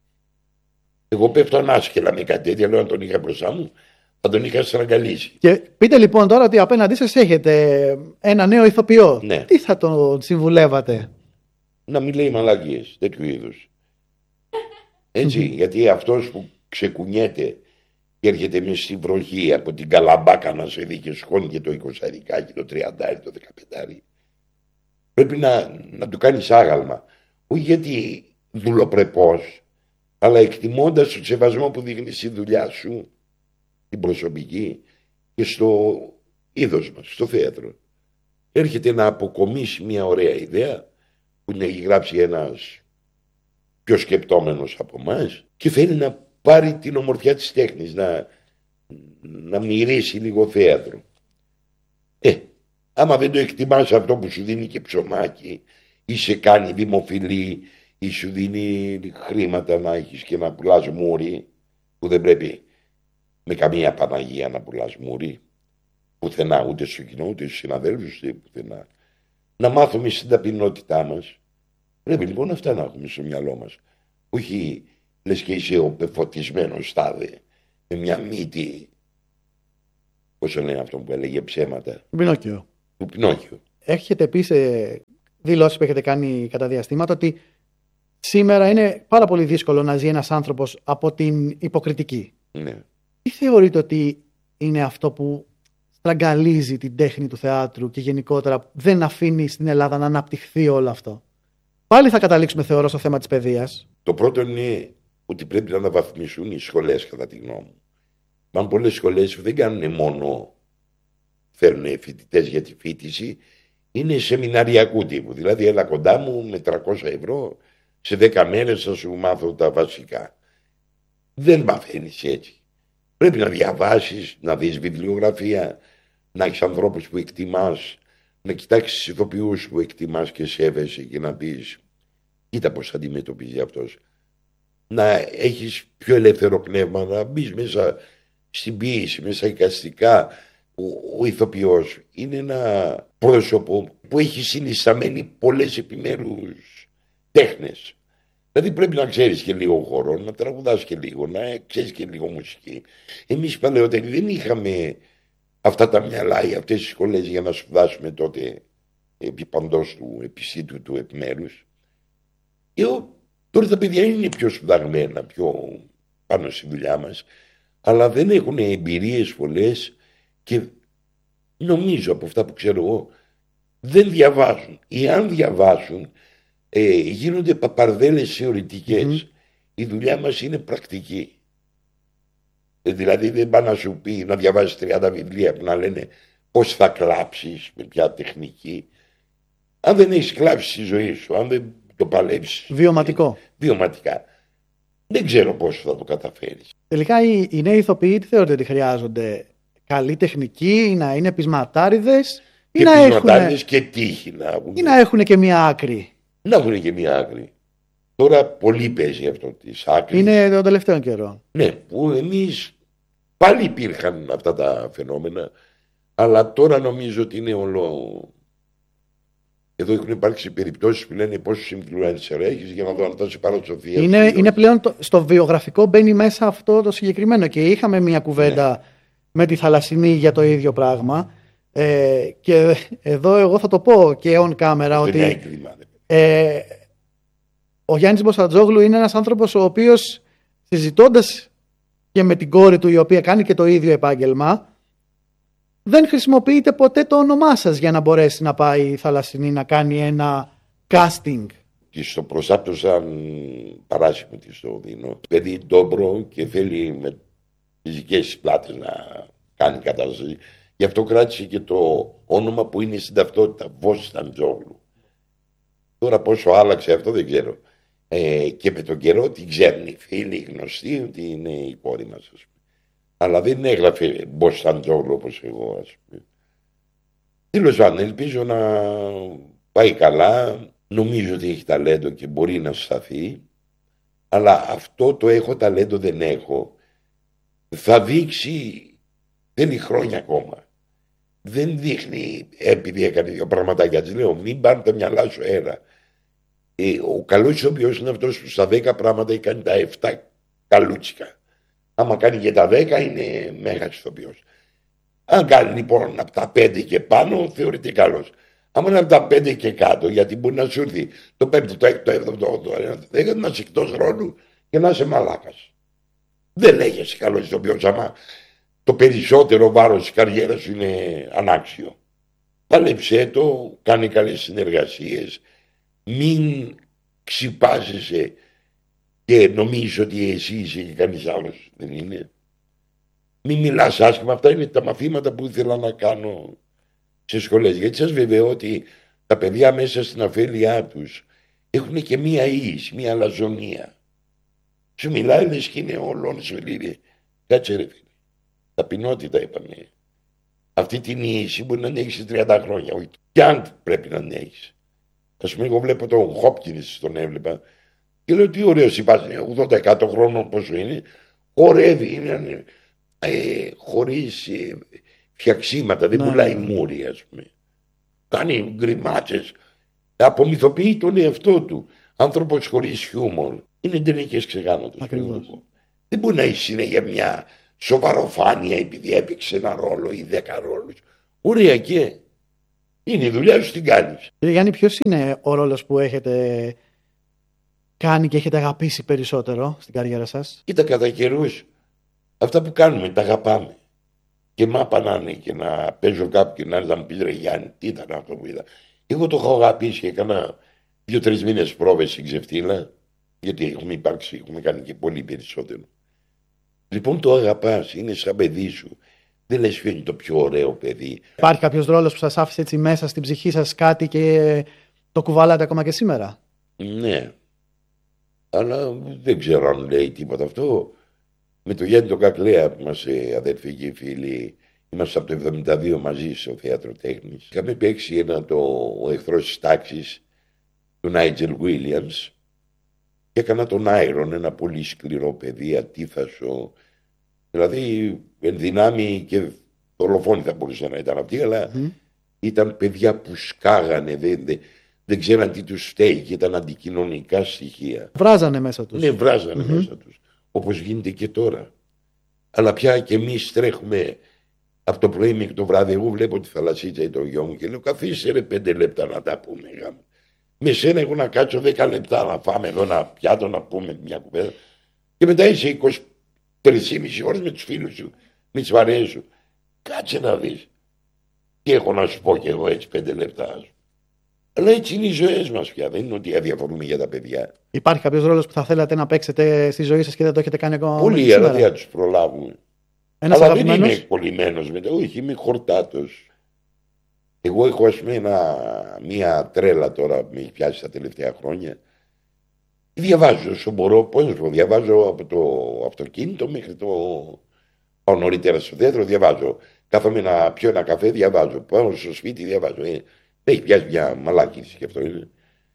Εγώ πέφτω ανάσκελα με κάτι τέτοια, λέω αν τον είχα μπροστά μου, θα τον είχα στραγγαλίσει. Και πείτε λοιπόν τώρα ότι απέναντί σας έχετε ένα νέο ηθοποιό. Ναι. Τι θα τον συμβουλεύατε? Να μην λέει μαλακίες, τέτοιου είδους. Έτσι, γιατί αυτός που ξεκουνιέται και έρχεται με στη βροχή από την Καλαμπάκα να σε δει και σκόνη και το 20 και το 30 το 15, πρέπει να του κάνεις άγαλμα. Όχι γιατί δουλοπρεπώς, αλλά εκτιμώντας τον σεβασμό που δείχνει στη δουλειά σου, την προσωπική, και στο είδος μας, στο θέατρο. Έρχεται να αποκομίσει μια ωραία ιδέα που την έχει γράψει ένας πιο σκεπτόμενος από εμάς και θέλει να πάρει την ομορφιά της τέχνης, να μυρίσει λίγο θέατρο. Άμα δεν το εκτιμάς αυτό που σου δίνει και ψωμάκι ή σε κάνει δημοφιλή ή σου δίνει χρήματα να έχεις και να πουλάς μούρι, που δεν πρέπει με καμία Παναγία να πουλάς μούρι πουθενά, ούτε στο κοινό ούτε στους συναδέλφους, ούτε πουθενά. Να μάθουμε στην ταπεινότητά μας. Πρέπει λοιπόν αυτά να έχουμε στο μυαλό μας. Όχι λες και είσαι ο πεφωτισμένος τάδε με μια μύτη Πώς το λένε αυτό που έλεγε ψέματα. Πινόκιο. Του Πινόκιο. Έχετε πει σε δηλώσεις που έχετε κάνει κατά διαστήματα ότι σήμερα είναι πάρα πολύ δύσκολο να ζει ένας άνθρωπος από την υποκριτική. Ναι. Τι θεωρείτε ότι είναι αυτό που στραγγαλίζει την τέχνη του θεάτρου και γενικότερα δεν αφήνει στην Ελλάδα να αναπτυχθεί όλο αυτό? Πάλι θα καταλήξουμε, θεωρώ, στο θέμα της παιδείας. Το πρώτο είναι ότι πρέπει να αναβαθμιστούν οι σχολές, κατά τη γνώμη μου. Υπάρχουν πολλές σχολές που δεν κάνουν μόνο φέρνουν φοιτητές για τη φοιτηση, είναι σεμιναριακού τύπου. Δηλαδή, έλα κοντά μου με 300 ευρώ, σε 10 μέρες θα σου μάθω τα βασικά. Δεν μαθαίνεις έτσι. Πρέπει να διαβάσεις, να δεις βιβλιογραφία, να έχεις ανθρώπους που εκτιμάς, να κοιτάξεις ηθοποιούς που εκτιμάς και σέβεσαι και να πεις κοίτα πώς αντιμετωπίζει αυτός. Να έχεις πιο ελεύθερο πνεύμα, να μπεις μέσα στην ποίηση, μέσα εικαστικά. Ο ηθοποιός είναι ένα πρόσωπο που έχει συνισταμένη πολλές επιμέρους τέχνες. Δηλαδή πρέπει να ξέρεις και λίγο χώρο, να τραγουδάς και λίγο, να ξέρεις και λίγο μουσική. Εμείς παλαιότεροι δεν είχαμε αυτά τα μυαλά ή αυτές τις σχολές για να σπουδάσουμε τότε επί παντός του επισήτου του επιμέρους. Τώρα τα παιδιά είναι πιο σπουδαγμένα, πιο πάνω στη δουλειά μας, αλλά δεν έχουν εμπειρίες πολλές και νομίζω από αυτά που ξέρω εγώ δεν διαβάζουν. Ή αν διαβάσουν γίνονται παπαρδέλες θεωρητικές. Η δουλειά μας είναι πρακτική. Δηλαδή δεν πάει να σου πει να διαβάζεις 30 βιβλία που να λένε πώς θα κλάψεις, με ποια τεχνική. Αν δεν έχεις κλάψει στη ζωή σου, αν δεν το παλέψεις βιωματικά, δεν ξέρω πώς θα το καταφέρεις. Τελικά οι νέοι ηθοποιοί τι θεωρείτε ότι χρειάζονται? Καλή τεχνική, να είναι πεισματάριδες και πεισματάριδες και τύχη να έχουν. Ή να έχουν και μία άκρη. Να έχουν και μία άκρη. Τώρα πολύ παίζει αυτό της άκρης. Είναι τον τελευταίο καιρό. Ναι, που εμείς πάλι υπήρχαν αυτά τα φαινόμενα, αλλά τώρα νομίζω ότι είναι όλο. Εδώ έχουν υπάρξει περιπτώσεις που λένε πόσους influencer έχεις για να δω αν θα σε πάρω Σοφία. Είναι πλέον στο βιογραφικό μπαίνει μέσα αυτό το συγκεκριμένο και είχαμε μια κουβέντα με τη Θαλασσινή για το ίδιο πράγμα. Και εδώ εγώ θα το πω και on camera ότι ο Γιάννης Μποστατζόγλου είναι ένας άνθρωπος ο οποίος συζητώντας και με την κόρη του η οποία κάνει και το ίδιο επάγγελμα δεν χρησιμοποιείται ποτέ το όνομά σας για να μπορέσει να πάει η Θαλασσινή να κάνει ένα casting. Και στο προσάπτω σαν παράσημο της το δίνω. Παιδί ντόμπρο και θέλει με φυσικές πλάτες να κάνει κατάσταση. Γι' αυτό κράτησε και το όνομα που είναι στην ταυτότητα, Μποστατζόγλου. Τώρα πόσο άλλαξε αυτό δεν ξέρω. Και με τον καιρό την ξέρουν οι φίλοι, οι γνωστοί ότι είναι η κόρη μας, ας πούμε. Αλλά δεν έγραφε Μποστατζόγλου όπως εγώ, ας πούμε. Τέλος πάντων, ελπίζω να πάει καλά. Νομίζω ότι έχει ταλέντο και μπορεί να σταθεί. Αλλά αυτό το έχω ταλέντο δεν έχω. Θα δείξει, θέλει χρόνια ακόμα. Δεν δείχνει επειδή έκανε δύο πραγματάκια. Της λέω μην πάνε τα μυαλά σου αέρα. Ο καλός ηθοποιός είναι αυτός που στα 10 πράγματα έχει κάνει τα 7 καλούτσικα. Άμα κάνει και τα 10 είναι μέγας ηθοποιός. Αν κάνει λοιπόν από τα 5 και πάνω θεωρείται καλός. Άμα είναι από τα 5 και κάτω, γιατί μπορεί να σου έρθει το 5ο, το 6ο, το 7ο, το 8ο, δεν να είσαι εκτός χρόνου και να είσαι μαλάκας. Δεν λέγεσαι καλός ηθοποιός άμα το περισσότερο βάρος της καριέρας σου είναι ανάξιο. Πάλεψέ το, κάνει καλές συνεργασίες, μην ξυπάζεσαι και νομίζεις ότι εσύ είσαι και κανείς άλλος. Δεν είναι. Μην μιλάς άσχημα. Αυτά είναι τα μαθήματα που ήθελα να κάνω σε σχολές. Γιατί σας βεβαιώ ότι τα παιδιά μέσα στην αφέλειά τους έχουν και μία ίηση, μία αλαζονία. Σου μιλάει λες και είναι όλων σου λέει. Κάτσε ρε φίλε. Ταπεινότητα είπαμε. Αυτή την ίηση μπορεί να την έχεις σε 30 χρόνια. Όχι. Και αν πρέπει να την έχεις. Ας πούμε, εγώ βλέπω τον Χόπκινς, τον έβλεπα και λέω τι ωραίος υπάρχει, 80% χρόνο πόσο είναι, χορεύει, είναι χωρίς φτιαξίματα, δεν πουλάει μούρι, ας πούμε. Κάνει γκριμάτσες, απομυθοποιεί τον εαυτό του. Άνθρωπος χωρίς χιούμορ. Είναι ταινικές ξεγάνωτος. Ακριβώς. Δεν μπορεί να έχει συνέχεια μια σοβαροφάνεια επειδή έπαιξε ένα ρόλο ή 10 ρόλους. Ωραία, και είναι η δουλειά σου, την κάνεις. Γιάννη, ποιος είναι ο ρόλος που έχετε κάνει και έχετε αγαπήσει περισσότερο στην καριέρα σας? Κοίτα, κατά καιρούς αυτά που κάνουμε τα αγαπάμε. Και μάπα να είναι και να παίζω κάπου και να μου πεις, ρε Γιάννη, τι ήταν αυτό που είδα. Εγώ το έχω αγαπήσει και έκανα 2-3 μήνες πρόβες στην Ξεφτύλα, γιατί έχουμε κάνει και πολύ περισσότερο. Λοιπόν, το αγαπάς, είναι σαν παιδί σου. Δεν λες ποιο είναι το πιο ωραίο παιδί. Υπάρχει κάποιος ρόλος που σας άφησε έτσι μέσα στην ψυχή σας κάτι και το κουβαλάτε ακόμα και σήμερα? Ναι. Αλλά δεν ξέρω αν λέει τίποτα αυτό. Με το Γιάννη τον Κακλέα που είμαστε αδερφοί και φίλοι, είμαστε από το 1972 μαζί στο Θέατρο Τέχνης. Είχαμε παίξει ο εχθρός της τάξης του Νάιτζελ Βίλιαμς και έκανα τον Άιρον, ένα πολύ σκληρό παιδί, ατίθασο. Δηλαδή εν δυνάμει και δολοφόνοι θα μπορούσε να ήταν αυτοί, αλλά ήταν παιδιά που σκάγανε, δεν ξέραν τι τους φταίει και ήταν αντικοινωνικά στοιχεία. Βράζανε μέσα τους. Ναι, βράζανε μέσα τους. Όπως γίνεται και τώρα. Αλλά πια και εμείς τρέχουμε από το πρωί μέχρι το βράδυ. Εγώ βλέπω τη θαλασσίτσα ή το γιο μου και λέω, καθίστε ρε 5 λεπτά να τα πούμε. Με σένα εγώ να κάτσω 10 λεπτά να φάμε εδώ ένα πιάτο, να πούμε μια κουβέντα. Και μετά είσαι 23,5 ώρες με τους φίλους σου, με τις παρέες σου. Κάτσε να δεις. Τι έχω να σου πω κι εγώ έτσι 5 λεπτά. Αλλά έτσι είναι οι ζωές μας πια. Δεν είναι ότι αδιαφορούμε για τα παιδιά. Υπάρχει κάποιος ρόλος που θα θέλατε να παίξετε στη ζωή σας και δεν το έχετε κάνει ακόμα? Πολύ, αλλά δεν θα τους προλάβουμε. Ένας αλλά αγαπημένος? δεν είμαι εκπολιμένος μετά. Όχι, είμαι χορτάτος. Εγώ έχω ας πούμε μια τρέλα τώρα που με έχει πιάσει τα τελευταία χρόνια. Διαβάζω όσο μπορώ. Πώς να σου πω, διαβάζω από το αυτοκίνητο μέχρι το. Πάω νωρίτερα στο θέατρο, διαβάζω. Κάθομαι να πιω ένα καφέ, διαβάζω. Πάω στο σπίτι, διαβάζω. Έχει πιάσει μια μαλάκιση και αυτό είναι.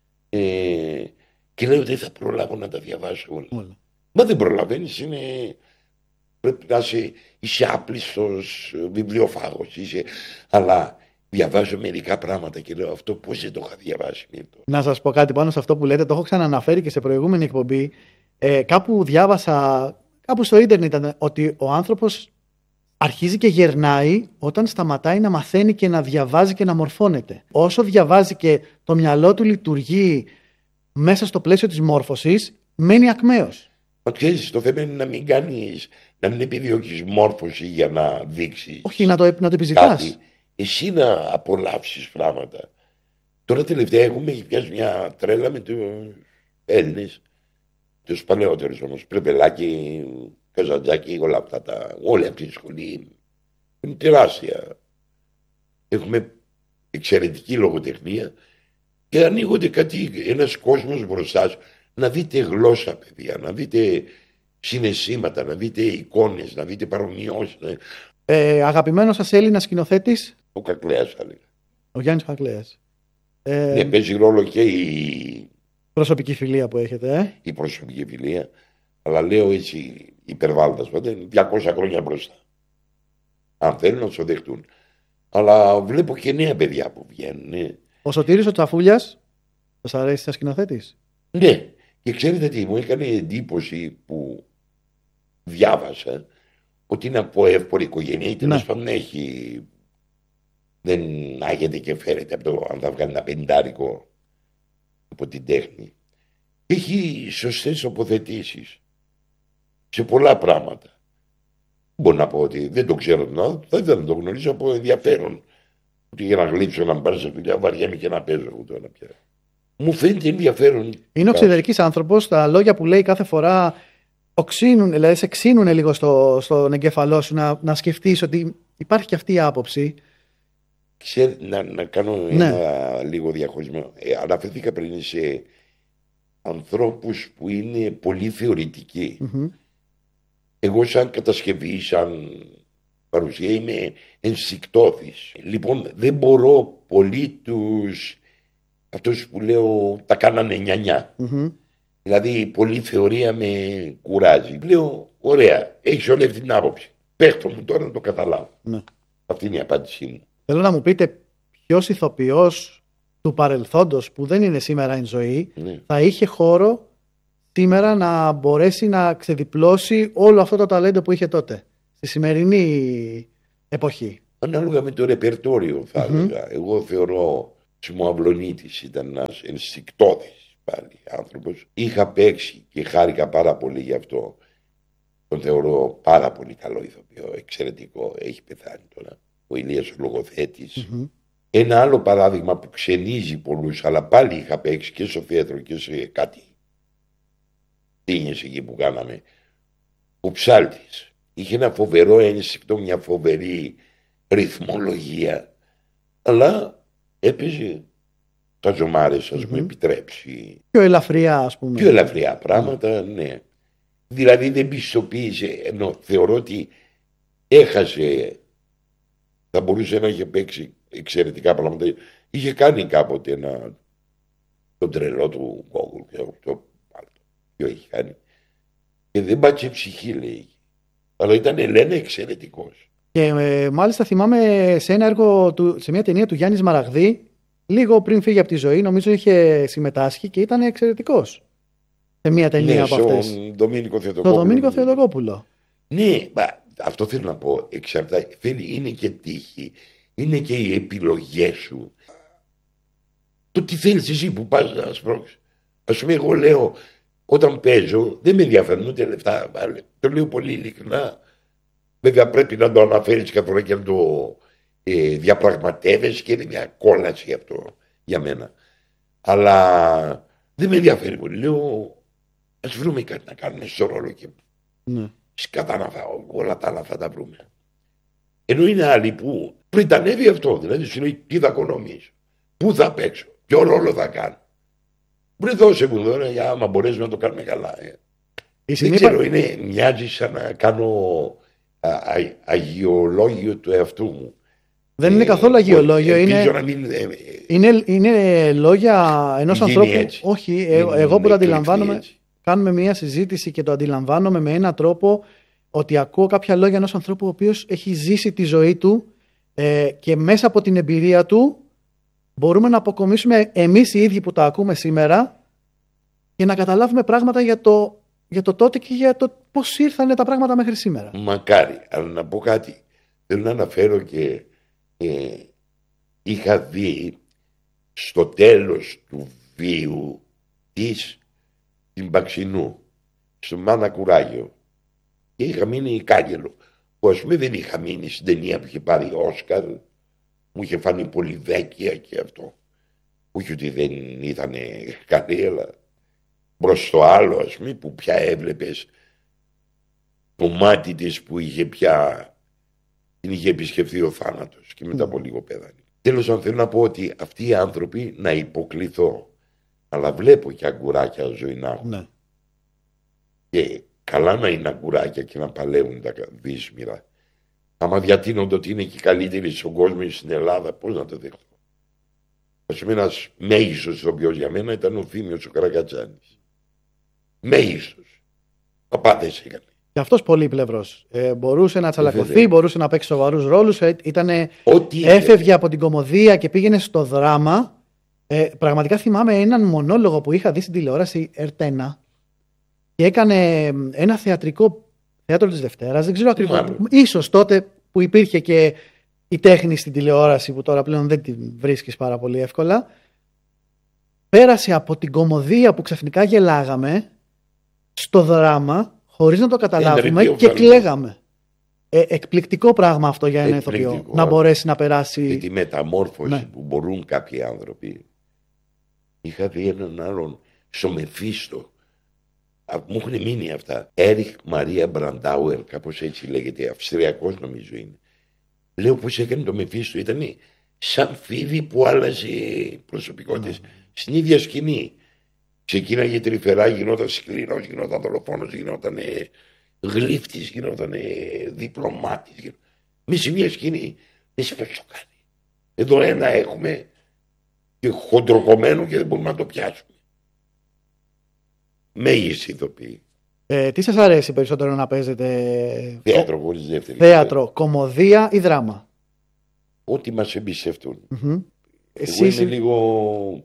Και λέω δεν θα προλάβω να τα διαβάσω όλα. Μα δεν προλαβαίνεις, πρέπει να είσαι άπλιστος βιβλιοφάγος, αλλά διαβάζω μερικά πράγματα και λέω αυτό πώς δεν το είχα διαβάσει. Να σας πω κάτι πάνω σε αυτό που λέτε, το έχω ξαναναφέρει και σε προηγούμενη εκπομπή. Κάπου διάβασα, κάπου στο ίντερνετ ήταν, ότι ο άνθρωπος αρχίζει και γερνάει όταν σταματάει να μαθαίνει και να διαβάζει και να μορφώνεται. Όσο διαβάζει και το μυαλό του λειτουργεί μέσα στο πλαίσιο της μόρφωσης, μένει ακμαίος. Μα ξέρεις, το θέμα είναι να μην επιδιώκεις μόρφωση για να δείξεις. Όχι, να το επιζητάς. Εσύ να απολαύσεις πράγματα. Τώρα τελευταία έχουμε πιάσει μια τρέλα με τους Έλληνες, τους παλαιότερους όμως, Πρεπελάκη, Καζαντζάκη, όλα αυτά όλη αυτή τη σχολή είναι τεράστια. Έχουμε εξαιρετική λογοτεχνία και ανοίγονται ένας κόσμος μπροστά σου. Να δείτε γλώσσα, παιδιά, να δείτε συναισθήματα, να δείτε εικόνες, να δείτε παρομοιώσεις. Αγαπημένος σας Έλληνας σκηνοθέτης? Ο Κακλέας, θα λέγα. Ο Γιάννης Κακλέας. Ναι, παίζει ρόλο και η προσωπική φιλία που έχετε. Η προσωπική φιλία, αλλά λέω έτσι υπερβάλλοντας, 200 χρόνια μπροστά. Αν θέλουν να το δεχτούν. Αλλά βλέπω και νέα παιδιά που βγαίνουν. Ο Σωτήρης ο Τσαφούλιας, σας αρέσει σαν σκηνοθέτης? Ναι, και ξέρετε τι, μου έκανε εντύπωση που διάβασα ότι είναι από εύπορη οικογένεια ή τέλος πάντων δεν άγεται και φέρεται από το αν θα βγάλει ένα 50 από την τέχνη. Έχει σωστές τοποθετήσεις σε πολλά πράγματα. Μπορώ να πω ότι δεν το ξέρω, θα ήθελα να το γνωρίζω από ενδιαφέρον. Ότι για να γλύψω να πάρω σε δουλειά βαριέμαι και να παίζω εγώ τώρα πια. Μου φαίνεται ενδιαφέρον. Είναι οξυδερκής άνθρωπος. Τα λόγια που λέει κάθε φορά οξύνουν, δηλαδή σε ξύνουν λίγο στον εγκέφαλό σου να σκεφτείς ότι υπάρχει και αυτή η άποψη. Να κάνω ένα λίγο διαχωρισμό. Αναφερθήκα πριν σε ανθρώπους που είναι πολύ θεωρητικοί. Εγώ σαν κατασκευή, σαν παρουσία είμαι ενσυκτώδης. Λοιπόν δεν μπορώ πολύ αυτούς που λέω τα κάνανε νιανιά. Δηλαδή πολλή θεωρία με κουράζει. Λέω ωραία, έχεις όλη αυτή την άποψη. Πες μου τώρα να το καταλάβω. Αυτή είναι η απάντησή μου. Θέλω να μου πείτε ποιος ηθοποιός του παρελθόντος που δεν είναι σήμερα εν ζωή θα είχε χώρο σήμερα να μπορέσει να ξεδιπλώσει όλο αυτό το ταλέντο που είχε τότε. στη σημερινή εποχή. Ανάλογα με το ρεπερτόριο θα έλεγα. Εγώ θεωρώ ο Αυλονίτης ήταν ένας ενστικτώδης πάλι άνθρωπος. Είχα παίξει και χάρηκα πάρα πολύ γι' αυτό. Τον θεωρώ πάρα πολύ καλό ηθοποιό, εξαιρετικό. Έχει πεθάνει τώρα. Ο Ηλίας ο λογοθέτης. Ένα άλλο παράδειγμα που ξενίζει πολλούς, αλλά πάλι είχα παίξει και στο θέατρο και σε κάτι τίνιες εκεί που κάναμε. Ο Ψάλτης είχε ένα φοβερό ένστικτο, μια φοβερή ρυθμολογία, αλλά έπαιζε τα ζωμάρες, ας μου επιτρέψει. Πιο ελαφριά, ας πούμε. Πιο ελαφριά πράγματα, ναι. Δηλαδή δεν πιστοποίησε, ενώ θεωρώ ότι έχασε, θα μπορούσε να είχε παίξει εξαιρετικά πράγματα. Είχε κάνει κάποτε τον τρελό του Γκόγκολ, ποιο έχει κάνει. Και δεν πάτσε ψυχή, λέει. Αλλά ήταν, λένε, εξαιρετικός. Και μάλιστα θυμάμαι σε ένα έργο, σε μια ταινία του Γιάννης Μαραγδί, λίγο πριν φύγει από τη ζωή, νομίζω είχε συμμετάσχει και ήταν εξαιρετικός. Σε μια ταινία από αυτές. Στον Δομήνικο Θεοτοκόπουλο. Τον Δομήνικο Θεοτοκόπουλο. Ναι, αυτό θέλω να πω. Είναι και τύχη. Είναι και οι επιλογές σου. Το τι θέλεις εσύ που πας να σπρώξεις. Ας πούμε, εγώ λέω, όταν παίζω, δεν με ενδιαφέρουν ούτε λεφτά. Το λέω πολύ ειλικρινά. Βέβαια πρέπει να το αναφέρεις κάθε φορά και να το διαπραγματεύεσαι και είναι μια κόλαση αυτό για μένα. Αλλά δεν με ενδιαφέρει πολύ. Λέω, ας βρούμε κάτι να κάνουμε στο ρόλο και όλα τα άλλα θα τα βρούμε. Ενώ είναι άλλοι που πριν τα ανέβει αυτό, δηλαδή σου λέει τι θα οικονομήσω, πού θα παίξω, ποιο ρόλο θα κάνω. Πριν δώσε μου τώρα, για άμα μπορέσουμε να το κάνουμε καλά. Δεν ξέρω, μοιάζει σαν να κάνω αγιολόγιο του εαυτού μου. Δεν είναι καθόλου αγιολόγιο. Είναι λόγια ενός ανθρώπου. Έτσι. Όχι, εγώ που το αντιλαμβάνομαι. Κάνουμε μια συζήτηση και το αντιλαμβάνομαι με έναν τρόπο ότι ακούω κάποια λόγια ενός ανθρώπου ο οποίος έχει ζήσει τη ζωή του και μέσα από την εμπειρία του μπορούμε να αποκομίσουμε εμείς οι ίδιοι που τα ακούμε σήμερα και να καταλάβουμε πράγματα για το τότε και για το πώς ήρθανε τα πράγματα μέχρι σήμερα. Μακάρι, αλλά να πω κάτι. Θέλω να αναφέρω και είχα δει στο τέλος του βίου της την Παξινού στο Μάνα Κουράγιο και είχα μείνει Κάγκελο που ας πούμε δεν είχα μείνει στην ταινία που είχε πάρει Όσκαρ, μου είχε φανεί πολύ δέκια και αυτό, όχι ότι δεν ήταν καλή, αλλά προς το άλλο ας πούμε που πια έβλεπες το μάτι της που είχε πια την είχε επισκεφθεί ο θάνατος και μετά από λίγο πέθανε. Τέλος, αν θέλω να πω ότι αυτοί οι άνθρωποι να υποκληθώ, αλλά βλέπω και αγκουράκια ζωή να έχουν. Ναι. Και καλά να είναι αγκουράκια και να παλεύουν τα δύσμυρα. Άμα διατείνονται ότι είναι και καλύτεροι στον κόσμο στην Ελλάδα, πώς να το δεχτώ. Ας πούμε, ένας μέγιστος ηθοποιός για μένα ήταν ο Θήμιος ο Καρακατσάνης. Μέγιστος. Παπάδες έκανε. Και αυτός πολύπλευρος. Μπορούσε να τσαλακωθεί, μπορούσε να παίξει σοβαρούς ρόλους. Έφευγε από την κωμωδία και πήγαινε στο δράμα. Πραγματικά θυμάμαι έναν μονόλογο που είχα δει στην τηλεόραση Ερτένα και έκανε ένα θεατρικό θέατρο της Δευτέρας. Δεν ξέρω ακριβώς. Ίσως τότε που υπήρχε και η τέχνη στην τηλεόραση που τώρα πλέον δεν την βρίσκεις πάρα πολύ εύκολα. Πέρασε από την κωμωδία που ξαφνικά γελάγαμε στο δράμα χωρίς να το καταλάβουμε και κλαίγαμε. Εκπληκτικό πράγμα αυτό για ένα ηθοποιό. Να μπορέσει να περάσει. Και τη μεταμόρφωση που μπορούν κάποιοι άνθρωποι. Είχα δει έναν άλλον στο Μεφίστο. Μου έχουν μείνει αυτά. Έριχ Μαρία Μπραντάουερ, κάπως έτσι λέγεται. Αυστριακός νομίζω είναι. Λέω πώς έκανε το Μεφίστο. Ήταν σαν φίδι που άλλαζε προσωπικότητες. Στην ίδια σκηνή. Ξεκίναγε τρυφερά, γινόταν σκληρός, γινόταν δολοφόνος, γινόταν γλύφτης, γινόταν διπλωμάτης. Μη σε μια σκηνή δεν σε πώς το κάνει. Εδώ ένα έχουμε και χοντροκομμένο και δεν μπορούμε να το πιάσουμε. Μέγιστη ηθοποιή. Τι σας αρέσει περισσότερο να παίζετε? Θέατρο χωρίς δεύτερη. Θέατρο, κωμωδία ή δράμα? Ό,τι μας εμπιστευτούν. Εγώ είμαι λίγο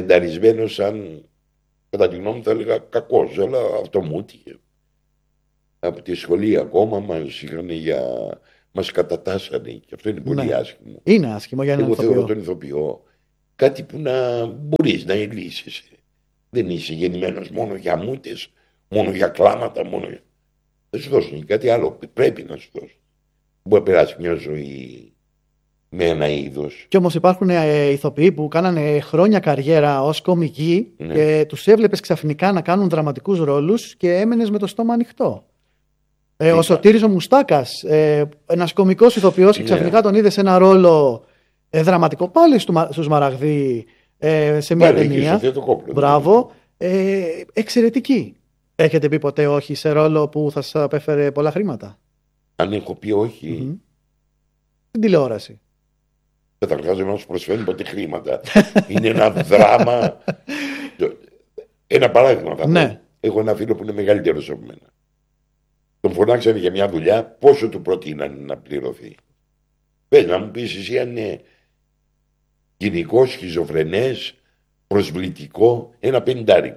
πατενταρισμένος, σαν κατά τη γνώμη μου θα έλεγα κακός, αλλά αυτό μου τύχε. Από τη σχολή ακόμα μας κατατάσσανε και αυτό είναι πολύ άσχημο. Είναι άσχημο για έναν ηθοποιό. Εγώ θεωρώ ηθοποιό. τον ηθοποιό κάτι που να μπορείς να ελύσεις. Δεν είσαι γεννημένος μόνο για μούτες, μόνο για κλάματα, μόνο για... Θα σου δώσουν κάτι άλλο, πρέπει να σου δώσουν. Μπορεί να περάσει μια ζωή με ένα είδος. Κι όμως υπάρχουν ηθοποιοί που κάνανε χρόνια καριέρα ως κομικοί και τους έβλεπες ξαφνικά να κάνουν δραματικούς ρόλους και έμενες με το στόμα ανοιχτό. Ο Σωτήρης ο Μουστάκας, ένας κομικός ηθοποιός, και ξαφνικά τον είδε σε ένα ρόλο δραματικό πάλι στους Σμαραγδί, σε μια ταινία. Μπράβο. Εξαιρετική. Έχετε πει ποτέ όχι σε ρόλο που θα σας απέφερε πολλά χρήματα? Αν έχω πει όχι. Στην τηλεόραση. Καταρχάς δεν μας προσφέρουν ποτέ χρήματα. Είναι ένα δράμα. Ένα παράδειγμα θα πω. Έχω ένα φίλο που είναι μεγαλύτερος από μένα. Τον φωνάξανε για μια δουλειά, πόσο του προτείνανε να πληρωθεί. Πες να μου πεις εσύ αν είναι κοινικό, σχιζοφρενές, προσβλητικό, ένα 50.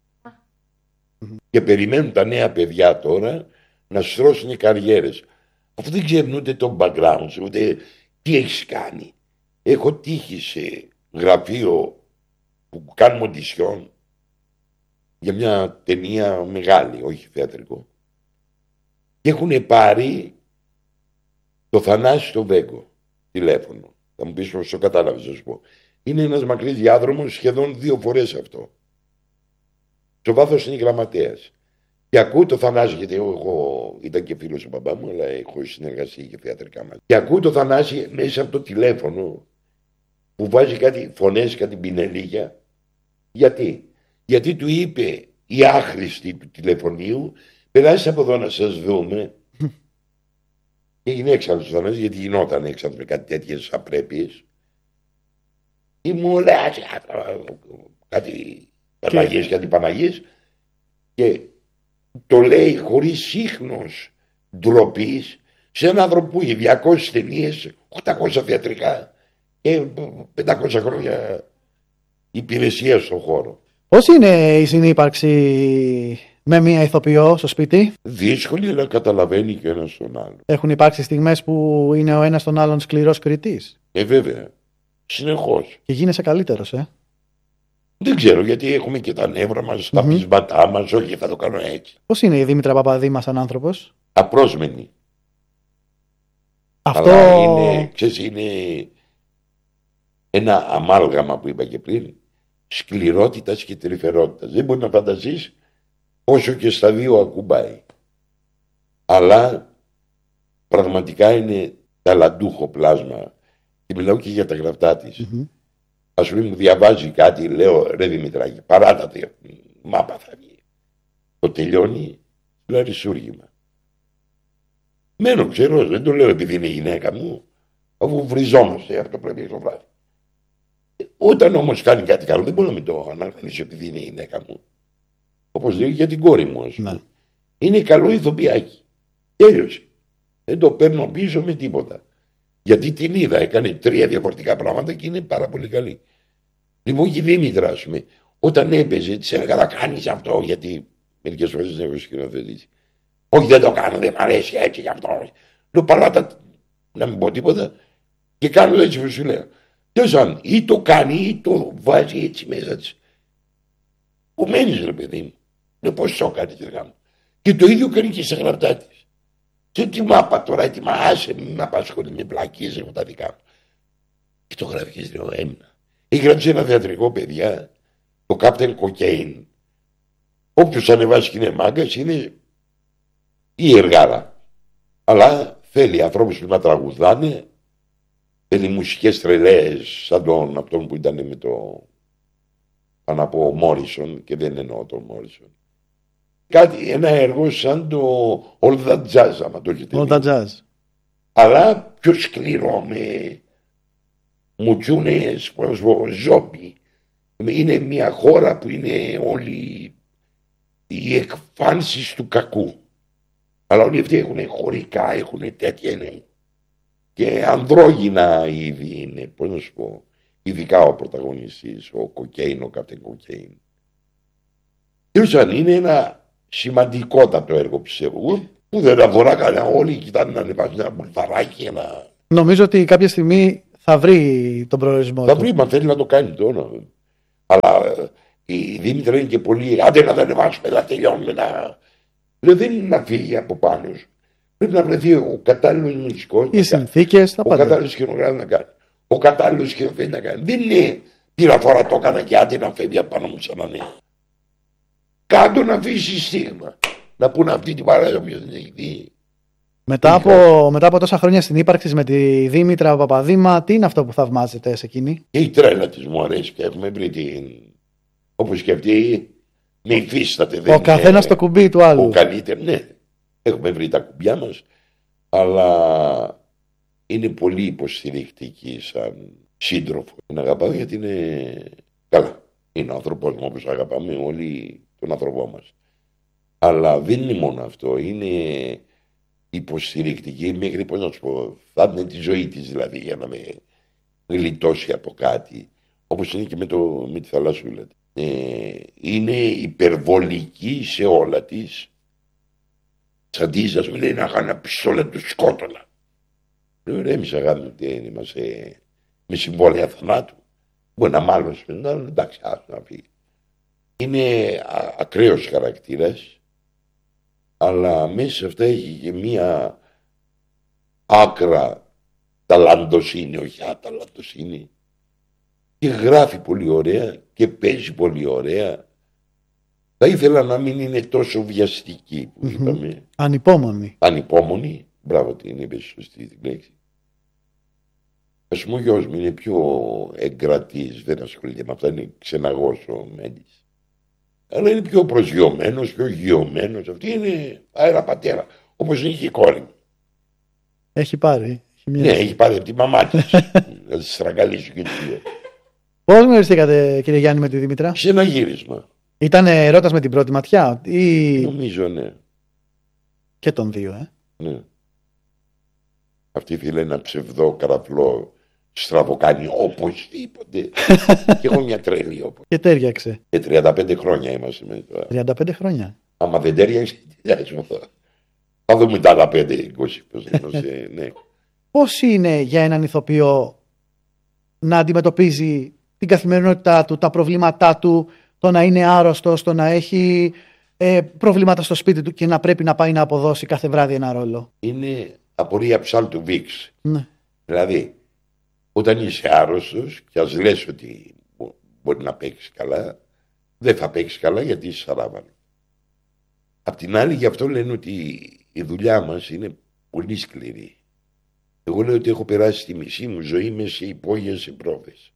Και περιμένουν τα νέα παιδιά τώρα να στρώσουν οι καριέρες. Αφού δεν ξέρουν ούτε το background, ούτε τι έχεις κάνει. Έχω τύχει σε γραφείο που κάνουμε οντισιόν για μια ταινία μεγάλη, όχι θεατρικό. Και έχουν πάρει το Θανάση το Βέγκο τηλέφωνο. Θα μου πεις πως το κατάλαβες, θα σου πω. Είναι ένας μακρύς διάδρομος, σχεδόν 2 φορές αυτό. Στο βάθος είναι γραμματέας. Και ακούω το Θανάση, γιατί εγώ ήταν και φίλος του μπαμπά μου, αλλά έχω συνεργασία και θεατρικά μαζί. Και ακούω το Θανάση μέσα από το τηλέφωνο που βάζει κάτι φωνές, κάτι πινελίγια. Γιατί του είπε η άχρηστη του τηλεφωνίου, περάστε από εδώ να σας δούμε. Και έγινε έξαλλος ο Θανάσης, γιατί γινόταν έξαλλος με κάτι τέτοιες απρέπειες. Και μου λέει κάτι Παναγίες, κάτι Παναγίες. Και το λέει χωρίς ίχνος ντροπής σε έναν άνθρωπο που έχει 200 ταινίες, 800 θεατρικά και 500 χρόνια υπηρεσία στον χώρο. Πώς είναι η συνύπαρξη με μία ηθοποιό στο σπίτι? Δύσκολη να καταλαβαίνει και ένας τον άλλον. Έχουν υπάρξει στιγμές που είναι ο ένας τον άλλον σκληρός κριτής? Βέβαια. Συνεχώς. Και γίνεσαι καλύτερος, Δεν ξέρω, γιατί έχουμε και τα νεύρα μας, τα πείσματά μας, όχι θα το κάνω έτσι. Πώς είναι η Δήμητρα Παπαδήμα σαν άνθρωπος? Απρόσμενη. Αυτό αλλά είναι ένα αμάλγαμα που είπα και πριν, σκληρότητας και τρυφερότητας. Δεν μπορεί να φανταστείς όσο και στα δύο ακουμπάει. Αλλά πραγματικά είναι ταλαντούχο πλάσμα. Και μιλάω και για τα γραφτά της. Ας πούμε μου διαβάζει κάτι, λέω ρε Δημητράκη, παράτα μάπα θα βγει. Το τελειώνει, λέω αρισούργημα. Μένω ξέρω, δεν το λέω επειδή είναι η γυναίκα μου, αφού βριζόμαστε, αυτό πρέπει το βράδυ. Όταν όμως κάνει κάτι καλό, δεν μπορώ να μην το αναγνωρίσω επειδή είναι η γυναίκα μου. Όπως λέω για την κόρη μου, ας πούμε. Είναι καλό ηθοποιάκι. Τέλειωσε. Δεν το παίρνω πίσω με τίποτα. Γιατί την είδα, έκανε 3 διαφορετικά πράγματα και είναι πάρα πολύ καλή. Λοιπόν, και η Δήμητρα, ας πούμε, όταν έπαιζε, της έλεγα να κάνεις αυτό, γιατί μερικές φορές δεν έχω σκηνοθετήσει. Όχι, δεν το κάνω, δεν μ' αρέσει έτσι γι' αυτό. Λέω παλάτα, να μην πω τίποτα, και κάνω έτσι που σου λέω. Τέλος αν ή το κάνει ή το βάζει έτσι μέσα της. Που μένεις, ρε παιδί μου. Λέω πώς το κάνει, και το ίδιο κάνει και στα γραφτά της. Και τι μάπα τώρα, ετοιμάσαι, μην με απασχολεί με πλακίες, έχω τα δικά μου. Και το γράφει και λέω έμεινα. Έγραψε ένα θεατρικό, παιδιά, το Captain Cocaine. Όποιος ανεβάσει και είναι μάγκας είναι η εργάρα. Αλλά θέλει ανθρώπους που να τραγουδάνε, θέλει μουσικές τρελές σαν τον αυτόν που ήταν με το, να πω, Μόρισον, και δεν εννοώ τον Μόρισον. Ένα έργο σαν το All That Jazz, άμα το έχετε δει. All That Jazz. Αλλά πιο σκληρό, με μουτσούνες, ζόμπι. Είναι μια χώρα που είναι όλοι οι εκφάνσεις του κακού. Αλλά όλοι αυτοί έχουν χωρικά, έχουν τέτοια, είναι. Και ανδρόγυνα ήδη είναι, πώς να σου πω, ειδικά ο πρωταγωνιστής, ο Κοκέιν, ο Captain Cocaine. Τέλος αν είναι ένα σημαντικότατο έργο, πιστεύω. Που δεν αφορά κανένα. Όλοι κοιτάνε να ανεβάσουν ένα μπουλφαράκι. Νομίζω ότι κάποια στιγμή θα βρει τον προορισμό θα του. βρει, μα θέλει να το κάνει τώρα. Αλλά η Δήμητρα είναι και πολύ. Άντε να τα ανεβάσουμε, να τελειώνουμε. Λέω, δεν είναι να φύγει από πάνω σου. Πρέπει να βρεθεί ο κατάλληλος μουσικός. Οι συνθήκες, τα ο πάντα. κατάλληλος σκηνογράφος να κάνει. Ο κατάλληλος σκηνοθέτης να κάνει. Δεν είναι πήρα φορά το έκανα και άντε να φεύγει απάνω μου σαν να είναι. Κάντο να αφήσει στίγμα. Να πούνε αυτή την παράδοση όποιος δεν έχει δει. Μετά από τόσα χρόνια στην ύπαρξη με τη Δήμητρα Παπαδήμα, τι είναι αυτό που θαυμάζετε σε εκείνη? Και η τρέλα της μου αρέσει και έχουμε βρει την. Όπως και αυτή, με υφίσταται. Ο καθένας το κουμπί του άλλου. Ο καλύτερο, ναι. Έχουμε βρει τα κουμπιά μας, αλλά είναι πολύ υποστηρικτική σαν σύντροφο. Την αγαπάω γιατί είναι καλά. Είναι ο άνθρωπος μου όπως αγαπάμε όλοι τον άνθρωπό μας. Αλλά δεν είναι μόνο αυτό. Είναι υποστηρικτική μέχρι, πώς να σου πω, θα είναι τη ζωή της δηλαδή για να με γλιτώσει από κάτι. Όπως είναι και με τη θαλασσούλα. Είναι υπερβολική σε όλα της. Σαν της, ας πούμε, λέει να κάνει ένα πιστόλα του σκότωνα. Λέω, ρε, εμείς αγάπη, είμαστε με συμβόλαια θανάτου. Μπορεί να μάλωσε, εντάξει, άσου να φύγει. Είναι ακραίος χαρακτήρας, αλλά μέσα σε αυτά έχει και μία άκρα ταλαντοσύνη, όχι αταλαντοσύνη. Και γράφει πολύ ωραία και παίζει πολύ ωραία. Θα ήθελα να μην είναι τόσο βιαστική που είπαμε. Ανυπόμονη. Ανυπόμονη. Μπράβο, την είπες σωστή την λέξη. Ας πούμε ο γιος μου είναι πιο εγκρατής, δεν ασχολείται με αυτά, είναι ξεναγός ο Μέντης. Αλλά είναι πιο προσγειωμένος, πιο γειωμένος. Αυτή είναι αέρα πατέρα, όπως είναι και η κόρη μου. Έχει πάρει. Ναι, έχει πάρει από τη μαμά της. Να τη στραγγαλίσω και τη δύο. Πώς γνωριστήκατε, κύριε Γιάννη, με τη Δήμητρα? Σε ένα γύρισμα. Ήταν ερώτας με την πρώτη ματιά ή... Νομίζω, ναι. Και των δύο, Ναι. Αυτή ήθελε ένα ψευδό καραφλό στραβοκάνει οπωσδήποτε. Και έχω μια τρέλη όπως. Και τέριαξε. Και 35 χρόνια είμαστε με τώρα. 35 χρόνια. Άμα δεν τέριαξε, τι θα πω. Θα δούμε τα άλλα 5-20. Ναι. Πώς είναι για έναν ηθοποιό να αντιμετωπίζει την καθημερινότητά του, τα προβλήματά του, το να είναι άρρωστος, το να έχει προβλήματα στο σπίτι του και να πρέπει να πάει να αποδώσει κάθε βράδυ ένα ρόλο? Είναι απορία ψάλτου Βίξ. Ναι. Δηλαδή, όταν είσαι άρρωστος και ας λες ότι μπορεί να παίξει καλά, δεν θα παίξει καλά γιατί είσαι σαράβαλο. Απ' την άλλη, γι' αυτό λένε ότι η δουλειά μας είναι πολύ σκληρή. Εγώ λέω ότι έχω περάσει τη μισή μου ζωή μέσα σε υπόγειες σε πρόβες.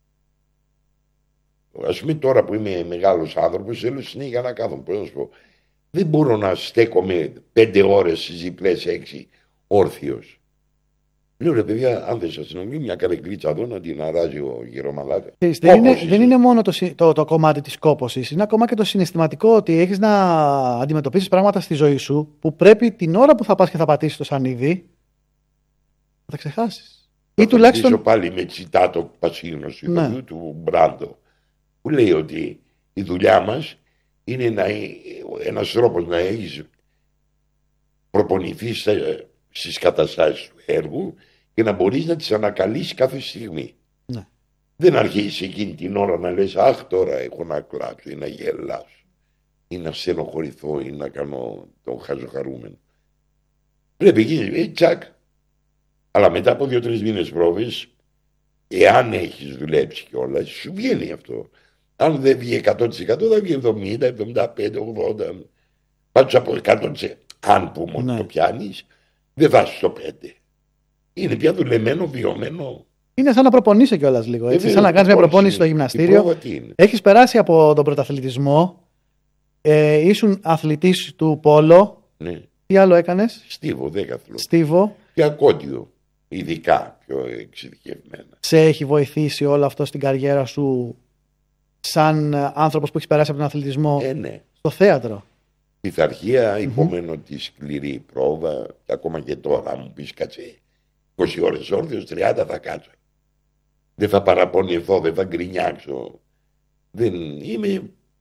Ας πούμε τώρα που είμαι μεγάλος άνθρωπος, θέλω συνέχεια να κάθομαι. Πώς να σου πω, δεν μπορώ να στέκομαι 5 ώρες στις διπλές 6 όρθιος. Λέω ρε παιδιά, αν δεν σας συνομιλεί, μια καρεκλίτσα εδώ να την αράζει ο γερομαλάκα. Δεν είναι μόνο το κομμάτι της κόπωσης, είναι ακόμα και το συναισθηματικό ότι έχεις να αντιμετωπίσεις πράγματα στη ζωή σου που πρέπει την ώρα που θα πας και θα πατήσεις το σανίδι να τα ξεχάσεις. Ή τουλάχιστον πάλι με τσιτάτο πασίγνωση του Μπράντο, που λέει ότι η δουλειά μας είναι ένας τρόπος να έχεις προπονηθεί στις καταστάσεις του έργου και να μπορείς να τις ανακαλύσεις κάθε στιγμή. Ναι. Δεν αρχίσεις εκείνη την ώρα να λες αχ τώρα έχω να κλάψω ή να γελάσω ή να στενοχωρηθώ ή να κάνω τον χαζοχαρούμενο. Πρέπει εκεί τσακ. Αλλά μετά από 2-3 μήνες πρόβες, εάν έχεις δουλέψει κιόλας, σου βγαίνει αυτό. Αν δεν βγει 100% θα βγει 70, 75, 80. Πάντως από 100%, αν πούμε ότι το πιάνεις, δεν θα είσαι στο 5. Είναι πια δουλεμένο, βιωμένο. Είναι σαν να προπονείσαι κιόλας λίγο. Έτσι, σαν να κάνεις μια προπόνηση στο γυμναστήριο. Έχεις περάσει από τον πρωταθλητισμό. Ήσουν αθλητής του πόλο. Ναι. Τι άλλο έκανες? Στίβο, δέκαθλο. Στίβο. Και ακόντιο. Ειδικά πιο εξειδικευμένα. Σε έχει βοηθήσει όλο αυτό στην καριέρα σου σαν άνθρωπος που έχει περάσει από τον αθλητισμό ναι. στο θέατρο? Πειθαρχία, υπόμενο τη σκληρή πρόβα, και ακόμα και τώρα μου πεις κάτσε 20 ώρες όρθιος, 30 θα κάτσω. Δεν θα παραπονηθώ, δεν θα γκρινιάξω. Δεν είμαι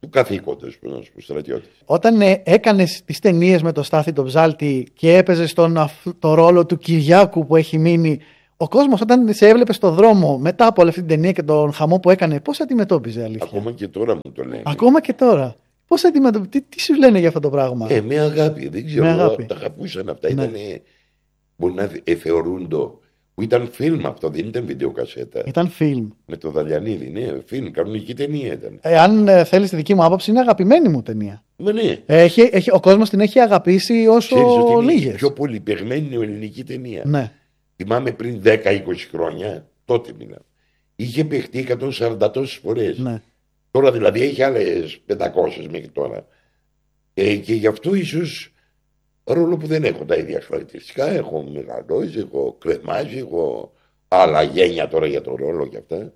του καθήκοντος, που να σου πω, στρατιώτης. Όταν έκανες τις ταινίες με το Στάθη τον Ψάλτη και έπαιζες το ρόλο του Κυριάκου που έχει μείνει, ο κόσμος όταν σε έβλεπε στο δρόμο μετά από όλη αυτή την ταινία και τον χαμό που έκανε, πώς αντιμετώπιζε, αλήθεια? Ακόμα και τώρα μου το λένε. Ακόμα και τώρα. Πώς αντιμετώπιζε, τι σου λένε για αυτό το πράγμα? Με αγάπη, δεν ξέρω, τα αγαπούσαν αυτά. Ναι. Ήτανε, μπορεί να θεωρούν το. Που ήταν φιλμ αυτό, δεν ήταν βιντεοκασέτα. Ήταν φιλμ. Με το Δαλιανίδη, ναι, φιλμ, κανονική ταινία ήταν. Αν θέλεις τη δική μου άποψη, είναι αγαπημένη μου ταινία. Μα ναι. Ο κόσμος την έχει αγαπήσει όσο λίγες. Είναι η πιο πολυπαιγμένη ελληνική ταινία. Ναι. Θυμάμαι πριν 10-20 χρόνια, τότε μιλάμε. Είχε παιχτεί 140 τόσες φορές. Ναι. Τώρα δηλαδή έχει άλλες 500 μέχρι τώρα. Και γι' αυτό ίσως, ρόλο που δεν έχω τα ίδια χαρακτηριστικά, έχω μεγαλώσει, έχω κρεμάσει, έχω άλλα γένια τώρα για τον ρόλο και αυτά.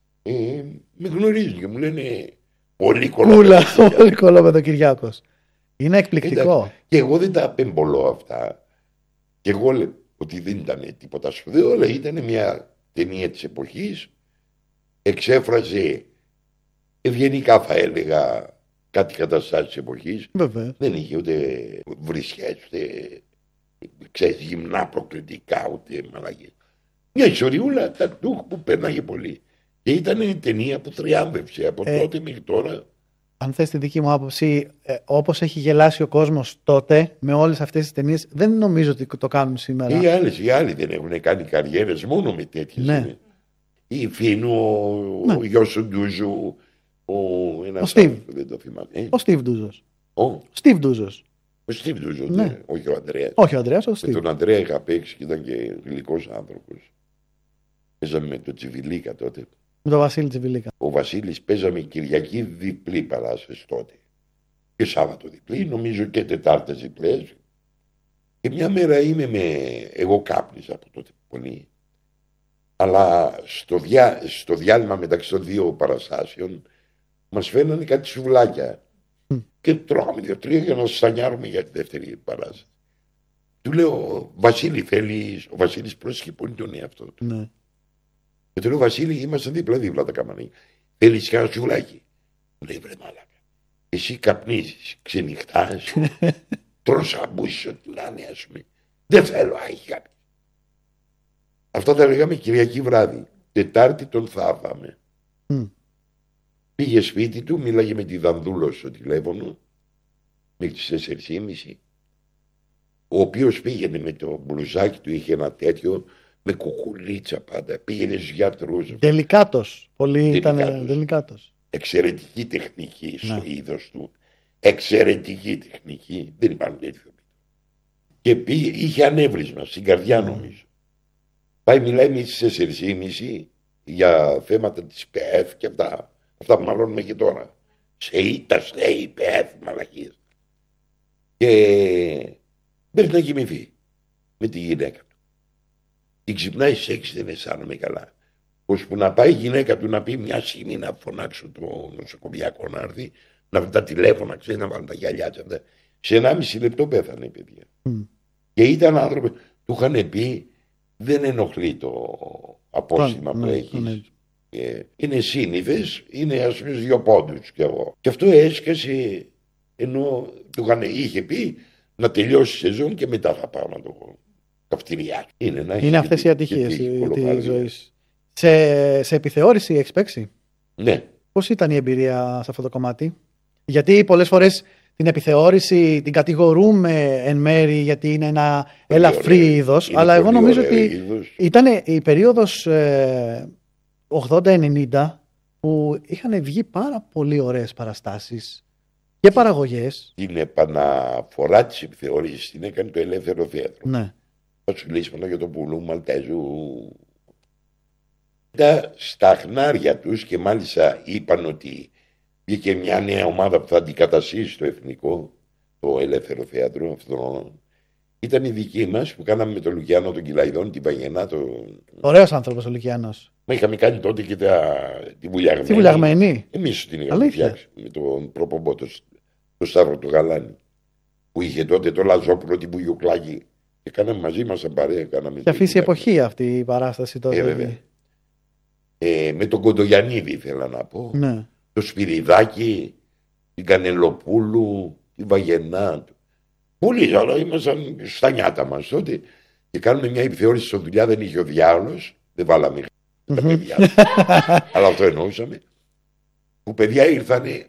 Με γνωρίζουν και μου λένε πολύ κολόπεδο. Πολύ κολόπεδο Κυριάκος. Είναι εκπληκτικό. Και εγώ δεν τα απεμπολώ αυτά. Και εγώ λέω ότι δεν ήταν τίποτα σπουδαίο, αλλά ήταν μια ταινία της εποχής. Εξέφραζε ευγενικά, θα έλεγα, κάτι καταστάσεις της εποχής. Βέβαια. Δεν είχε ούτε βρισιές, ούτε ξέρεις, γυμνά προκλητικά, ούτε μαλακίες. Μια ιστοριούλα ταρτούχ που περνάγε πολύ. Και ήταν ταινία που θριάμβευσε από τότε μέχρι τώρα. Αν θες τη δική μου άποψη, όπως έχει γελάσει ο κόσμος τότε με όλες αυτές τις ταινίες, δεν νομίζω ότι το κάνουν σήμερα. Οι άλλοι δεν έχουν κάνει καριέρες μόνο με τέτοιες. Ναι. Η Φίνου, ο γιος του Ντούζου, ο Στίβ. Δεν το θυμάμαι. Ο Στίβ Ντούζος. Ο Στίβ Ντούζος. Στίβ Ντούζος, Ναι. όχι ο Ανδρέας. Όχι ο Ανδρέας, ο Με Στίβ. τον Ανδρέα είχα παίξει και ήταν και γλυκός άνθρωπος. Παίζαμε με τον Τσιβιλίκα τότε. Με τον Βασίλη Τσιβιλίκα. Ο Βασίλης παίζαμε Κυριακή διπλή παράσταση τότε. Και Σάββατο διπλή, νομίζω και Τετάρτες διπλές. Και μια μέρα εγώ κάπνιζα από τότε πολύ. Αλλά στο διάλειμμα μεταξύ των δύο παραστάσεων μας φαίνανε κάτι σουβλάκια. Και τρώγαμε 2-3 για να στανιάρουμε για τη δεύτερη παράσταση. Του λέω, Βασίλη, θέλεις? Ο Βασίλης πρόσεχε πολύ τον εαυτό του. Ναι. Και του λέω, Βασίλη, είμαστε δίπλα-δίπλα τα καμπανία. Θέλεις κανένα σουβλάκι? Μου λέει, βρε μάλακα. Εσύ καπνίζεις, ξενυχτάς, τρως αμπούσεις ό,τι να είναι, ας πούμε. Δεν θέλω, έχει κάποιο. Αυτά τα λέγαμε Κυριακή βράδυ. Τετάρτη τον θάβαμε. Πήγε σπίτι του, μίλαγε με τη Δανδούλο στο τηλέφωνο μέχρι τις 4:30. Ο οποίος πήγαινε με το μπλουζάκι του, είχε ένα τέτοιο με κουκουλίτσα πάντα. Πήγαινε στους γιατρούς. Τελικάτος. Πολύ ήταν τελικάτος. Εξαιρετική τεχνική στο είδος του. Εξαιρετική τεχνική. Δεν υπάρχουν τέτοιο. Και είχε ανέβρισμα στην καρδιά νομίζω. Πάει μιλάει με τις 4:30 για θέματα της ΠΕΘ και αυτά. Αυτά που μαλώνουμε και τώρα. Σε ήτας λέει ΠΕΘ μαλακίες. Και πρέπει να κοιμηθεί με τη γυναίκα του. Την ξυπνάει στις 6, δεν αισθάνομαι καλά. Ώσπου να πάει η γυναίκα του να πει μια στιγμή να φωνάξω το νοσοκομιακό να έρθει, να βρει τα τηλέφωνα, ξέρει να βάλουν τα γυαλιά του. Σε 1,5 λεπτό πέθανε η παιδιά. Και ήταν άνθρωποι, του είχαν πει, δεν ενοχλεί το απόστημα που έχεις. Είναι σύνηθες, είναι ας πούμε 2 πόντους κι εγώ. Και αυτό έσκασε, ενώ του είχε πει να τελειώσει η σεζόν και μετά θα πάω να το καυτηριάσω. Είναι αυτές οι ατυχίες της ζωής. Σε επιθεώρηση έχεις παίξει? Ναι. Πώς ήταν η εμπειρία σε αυτό το κομμάτι? Γιατί πολλές φορές την επιθεώρηση την κατηγορούμε εν μέρη γιατί είναι ένα ελαφρύ είδος, αλλά εγώ νομίζω ότι ήταν η περίοδος 80-90 που είχαν βγει πάρα πολύ ωραίες παραστάσεις και παραγωγές. Την επαναφορά της επιθεώρησης την έκανε το Ελεύθερο Θέατρο. Ναι. Θα σου λύσει για τον Πουλού Μαλτέζου. Στα χνάρια τους και μάλιστα είπαν ότι βγήκε μια νέα ομάδα που θα αντικαταστήσει το εθνικό, το Ελεύθερο Θέατρο αυτό. Ήταν η δική μας που κάναμε με τον Λουκιάνο τον Κυλαϊδόν, την Παγενά. Ωραίος άνθρωπος ο Λουκιάνος. Μα είχαμε κάνει τότε και τη Βουλιαγμένη. Τη Βουλιαγμένη. Εμείς την είχαμε φτιάξει με τον προπομπό, το Σταύρο του Γαλάνη. Που είχε τότε το Λαζόπουλο, την Μπουγιουκλάκη. Και κάναμε μαζί μας παρέα. Και αφήσει εποχή αυτή η παράσταση τότε. Βέβαια. Με τον Κοντογιαννίδη ήθελα να πω. Ναι. Το Σπυριδάκι. την Κανελοπούλου, την Βαγενά. Πολύ, αλλά ήμασταν στα νιάτα μας τότε και κάνουμε μια επιθεώρηση στο δουλειά, δεν είχε ο διάολος, δεν βάλαμε τα παιδιά. Αλλά αυτό εννοούσαμε. Που παιδιά ήρθανε